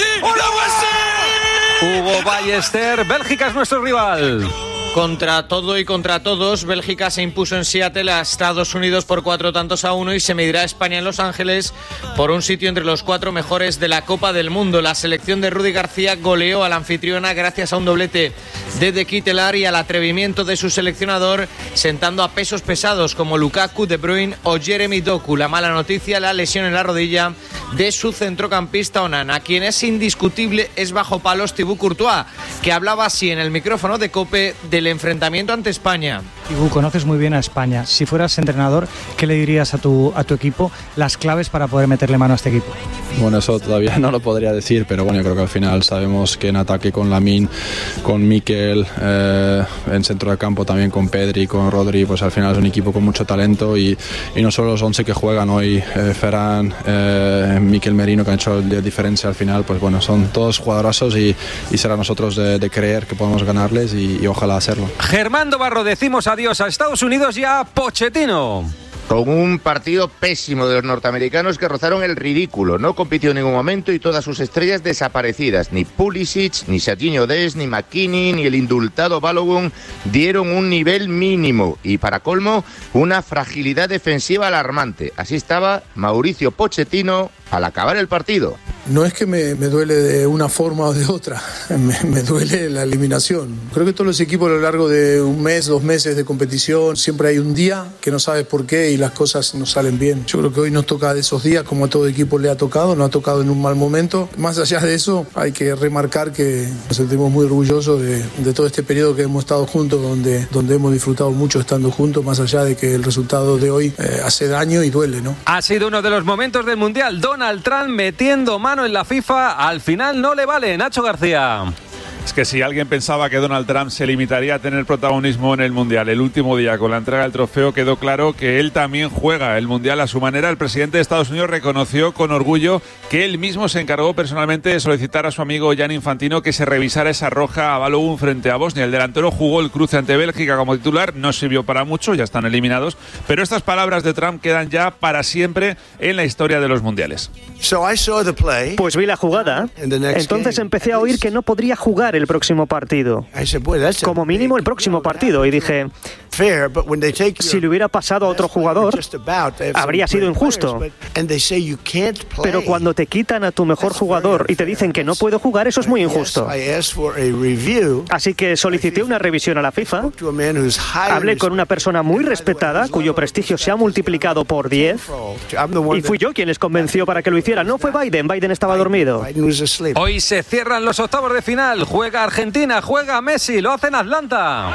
Hugo Ballester, Bélgica es nuestro rival. Contra todo y contra todos, Bélgica se impuso en Seattle a Estados Unidos por 4-1 y se medirá a España en Los Ángeles por un sitio entre los 4 mejores de la Copa del Mundo. La selección de Rudi García goleó a la anfitriona gracias a un doblete de De Ketelaere y al atrevimiento de su seleccionador, sentando a pesos pesados como Lukaku, De Bruyne o Jeremy Doku. La mala noticia, la lesión en la rodilla de su centrocampista Onana. Quien es indiscutible es bajo palos Thibaut Courtois, que hablaba así en el micrófono de COPE del enfrentamiento ante España. Thibaut, conoces muy bien a España. Si fueras entrenador, ¿qué le dirías a tu equipo las claves para poder meterle mano a este equipo? Bueno, eso todavía no lo podría decir, pero bueno, yo creo que al final sabemos que en ataque con Lamine, con Mikel, en centro de campo también con Pedri, con Rodri, pues al final es un equipo con mucho talento y no solo los 11 que juegan hoy, Ferran, Mikel Merino, que han hecho la diferencia al final, pues bueno, son todos jugadorazos y será a nosotros de creer que podemos ganarles y ojalá hacerlo. Germán Barro, decimos adiós a Estados Unidos y a Pochettino. Con un partido pésimo de los norteamericanos que rozaron el ridículo. No compitió en ningún momento y todas sus estrellas desaparecidas. Ni Pulisic, ni Serginho Dest, ni McKinney, ni el indultado Balogun dieron un nivel mínimo. Y para colmo, una fragilidad defensiva alarmante. Así estaba Mauricio Pochettino al acabar el partido. No es que me duele de una forma o de otra, me duele la eliminación. Creo que todos los equipos a lo largo de un mes, 2 meses de competición, siempre hay un día que no sabes por qué y las cosas no salen bien. Yo creo que hoy nos toca de esos días, como a todo equipo le ha tocado, nos ha tocado en un mal momento. Más allá de eso, hay que remarcar que nos sentimos muy orgullosos de todo este periodo que hemos estado juntos, donde hemos disfrutado mucho estando juntos, más allá de que el resultado de hoy hace daño y duele, ¿no? Ha sido uno de los momentos del Mundial. Donald Trump metiendo mano en la FIFA, al final no le vale. Nacho García. Es que si alguien pensaba que Donald Trump se limitaría a tener protagonismo en el Mundial el último día con la entrega del trofeo, quedó claro que él también juega el Mundial a su manera. El presidente de Estados Unidos reconoció con orgullo que él mismo se encargó personalmente de solicitar a su amigo Gianni Infantino que se revisara esa roja a Balogun frente a Bosnia. El delantero jugó el cruce ante Bélgica como titular, no sirvió para mucho, ya están eliminados, pero estas palabras de Trump quedan ya para siempre en la historia de los mundiales. Pues vi la jugada, entonces empecé a oír que no podría jugar el próximo partido, como mínimo el próximo partido, y dije, si le hubiera pasado a otro jugador, habría sido injusto. Pero cuando te quitan a tu mejor jugador y te dicen que no puede jugar, eso es muy injusto. Así que solicité una revisión a la FIFA, hablé con una persona muy respetada, cuyo prestigio se ha multiplicado por 10, y fui yo quien les convenció para que lo hicieran. No fue Biden estaba dormido. Hoy se cierran los octavos de final. Juega Argentina, juega Messi, lo hace en Atlanta.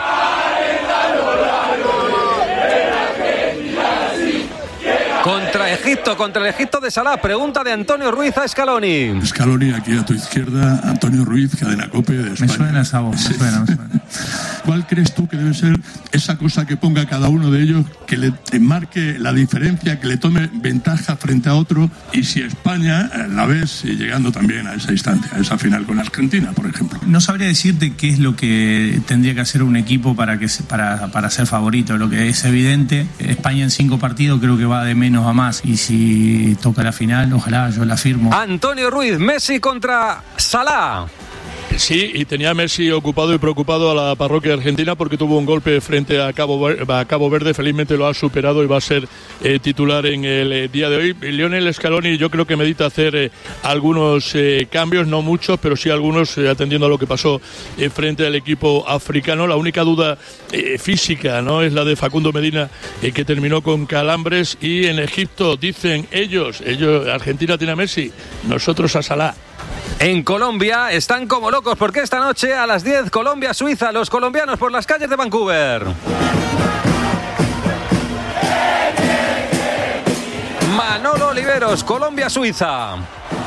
Contra el Egipto de Salah. Pregunta de Antonio Ruiz a Scaloni. Scaloni, aquí a tu izquierda, Antonio Ruiz, cadena COPE de España. Me suena esa voz, me suena. ¿Cuál crees tú que debe ser esa cosa que ponga cada uno de ellos, que le marque la diferencia, que le tome ventaja frente a otro? Y si España la ves llegando también a esa instancia, a esa final con Argentina, por ejemplo. No sabría decirte qué es lo que tendría que hacer un equipo para ser favorito. Lo que es evidente, España en 5 partidos creo que va de menos a más. Y si toca la final, ojalá, yo la firmo. Antonio Ruiz, Messi contra Salah. Sí, y tenía a Messi ocupado y preocupado a la parroquia argentina porque tuvo un golpe frente a Cabo Verde. Felizmente lo ha superado y va a ser titular en el día de hoy. Lionel Scaloni yo creo que medita hacer algunos cambios, no muchos, pero sí algunos, atendiendo a lo que pasó frente al equipo africano. La única duda física, ¿no?, es la de Facundo Medina, que terminó con calambres. Y en Egipto dicen ellos, Argentina tiene a Messi, nosotros a Salah. En Colombia están como locos porque esta noche a las 10 Colombia-Suiza, los colombianos por las calles de Vancouver. Manolo Oliveros, Colombia-Suiza.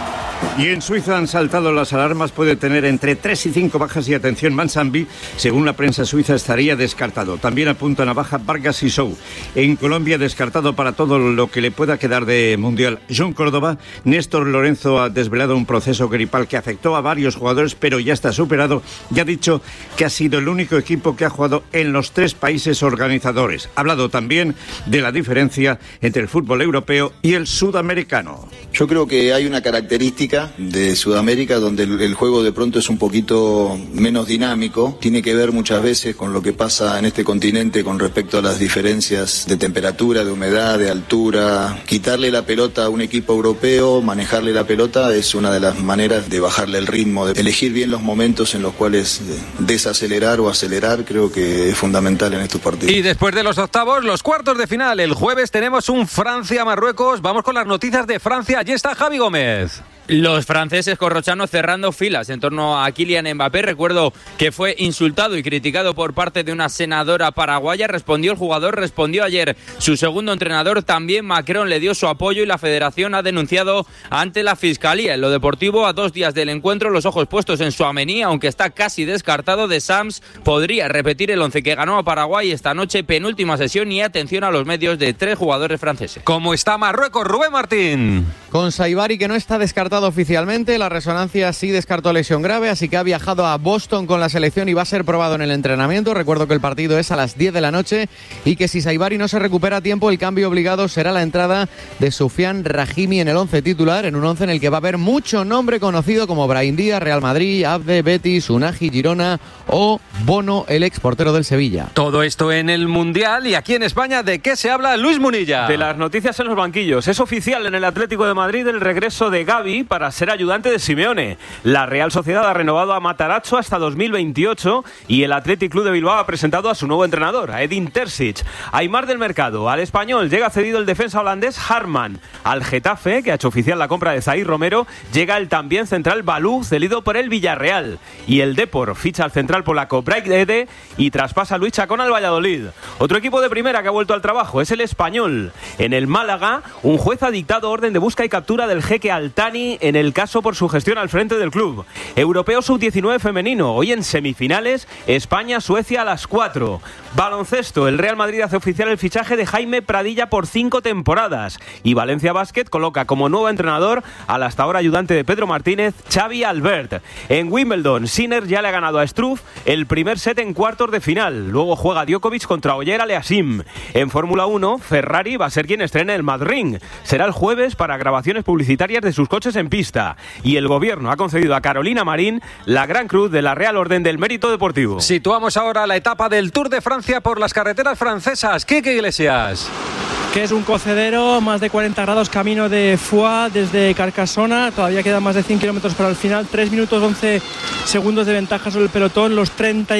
Y en Suiza han saltado las alarmas, puede tener entre 3 y 5 bajas y atención Mansambi, según la prensa suiza estaría descartado. También apuntan a baja Vargas y Sou. En Colombia descartado para todo lo que le pueda quedar de Mundial John Córdoba. Néstor Lorenzo ha desvelado un proceso gripal que afectó a varios jugadores, pero ya está superado. Ya ha dicho que ha sido el único equipo que ha jugado en los 3 países organizadores. Ha hablado también de la diferencia entre el fútbol europeo y el sudamericano. Yo creo que hay una característica de Sudamérica donde el juego de pronto es un poquito menos dinámico. Tiene que ver muchas veces con lo que pasa en este continente con respecto a las diferencias de temperatura, de humedad, de altura. Quitarle la pelota a un equipo europeo, manejarle la pelota, es una de las maneras de bajarle el ritmo, de elegir bien los momentos en los cuales desacelerar o acelerar. Creo que es fundamental en estos partidos. Y después de los octavos, los cuartos de final. El jueves tenemos un Francia-Marruecos. Vamos con las noticias de Francia. Allí está Javi Gómez. Los franceses Corrochano cerrando filas en torno a Kylian Mbappé. Recuerdo que fue insultado y criticado por parte de una senadora paraguaya. Respondió el jugador, respondió ayer su segundo entrenador. También Macron le dio su apoyo y la federación ha denunciado ante la fiscalía. En lo deportivo, a 2 días del encuentro, los ojos puestos en Tchouaméni, aunque está casi descartado. De Sams podría repetir el 11 que ganó a Paraguay esta noche, penúltima sesión, y atención a los medios de 3 jugadores franceses. ¿Cómo está Marruecos, Rubén Martín? Con Saibari, que no está descartado oficialmente, la resonancia sí descartó lesión grave, así que ha viajado a Boston con la selección y va a ser probado en el entrenamiento. Recuerdo que el partido es a las 10 de la noche y que si Saibari no se recupera a tiempo, el cambio obligado será la entrada de Soufiane Rahimi en el 11 titular, en un 11 en el que va a haber mucho nombre conocido como Brahim Díaz, Real Madrid, Abde, Betis, Unagi, Girona o Bono, el ex portero del Sevilla. Todo esto en el Mundial. Y aquí en España, ¿de qué se habla, Luis Munilla? De las noticias en los banquillos. Es oficial en el Atlético de Madrid el regreso de Gavi para ser ayudante de Simeone. La Real Sociedad ha renovado a Matarazzo hasta 2028 y el Athletic Club de Bilbao ha presentado a su nuevo entrenador, a Edin Terzic. Aimar del Mercado, al Español llega cedido el defensa holandés Harman. Al Getafe, que ha hecho oficial la compra de Zaïr Romero, llega el también central Balú, cedido por el Villarreal. Y el Depor ficha al central polaco Braithwaite y traspasa a Luis Chacón al Valladolid. Otro equipo de primera que ha vuelto al trabajo es el Español. En el Málaga, un juez ha dictado orden de busca y captura del jeque Altani en el caso por su gestión al frente del club. Europeo Sub-19 femenino, hoy en semifinales, España-Suecia a las 4. Baloncesto, el Real Madrid hace oficial el fichaje de Jaime Pradilla por 5 temporadas y Valencia Basket coloca como nuevo entrenador al hasta ahora ayudante de Pedro Martínez, Xavi Albert. En Wimbledon, Sinner ya le ha ganado a Struff el primer set en cuartos de final. Luego juega Djokovic contra Oyer Aliassime. En Fórmula 1, Ferrari va a ser quien estrene el Mad Ring. Será el jueves para grabaciones publicitarias de sus coches en pista. Y el gobierno ha concedido a Carolina Marín la Gran Cruz de la Real Orden del Mérito Deportivo. Situamos ahora la etapa del Tour de Francia por las carreteras francesas. Quique Iglesias. Que es un cocedero, más de 40 grados, camino de Foix desde Carcassona. Todavía quedan más de 100 kilómetros para el final. 3 minutos 11 segundos de ventaja sobre el pelotón. Los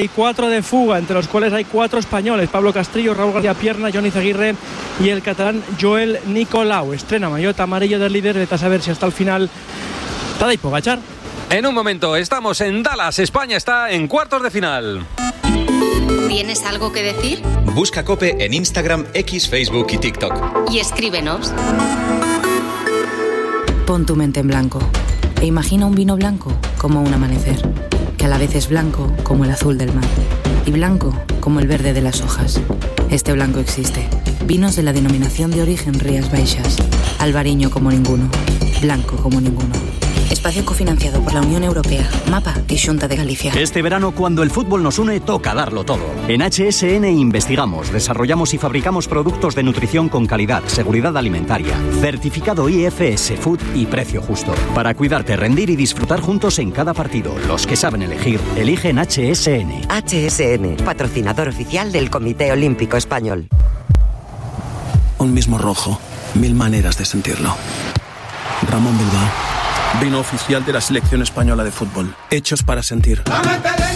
34 de fuga, entre los cuales hay 4 españoles: Pablo Castrillo, Raúl García Pierna, Johnny Zaguirre y el catalán Joel Nicolau. Estrena maillot amarillo del líder. Vete a saber si hasta el final Tadej Pogačar. En un momento estamos en Dallas. España está en cuartos de final. ¿Tienes algo que decir? Busca COPE en Instagram, X, Facebook y TikTok. Y escríbenos. Pon tu mente en blanco e imagina un vino blanco como un amanecer, que a la vez es blanco como el azul del mar. y blanco como el verde de las hojas. Este blanco existe. Vinos de la denominación de origen Rías Baixas. Albariño como ninguno. Blanco como ninguno. Espacio cofinanciado por la Unión Europea, MAPA y Xunta de Galicia. Este verano, cuando el fútbol nos une, toca darlo todo. En HSN investigamos, desarrollamos y fabricamos productos de nutrición con calidad, seguridad alimentaria, certificado IFS Food y precio justo. Para cuidarte, rendir y disfrutar juntos en cada partido. Los que saben elegir, eligen HSN. HSN, patrocinador oficial del Comité Olímpico Español. Un mismo rojo, 1000 maneras de sentirlo. Ramón Bilbao. Vino oficial de la selección española de fútbol. Hechos para sentir.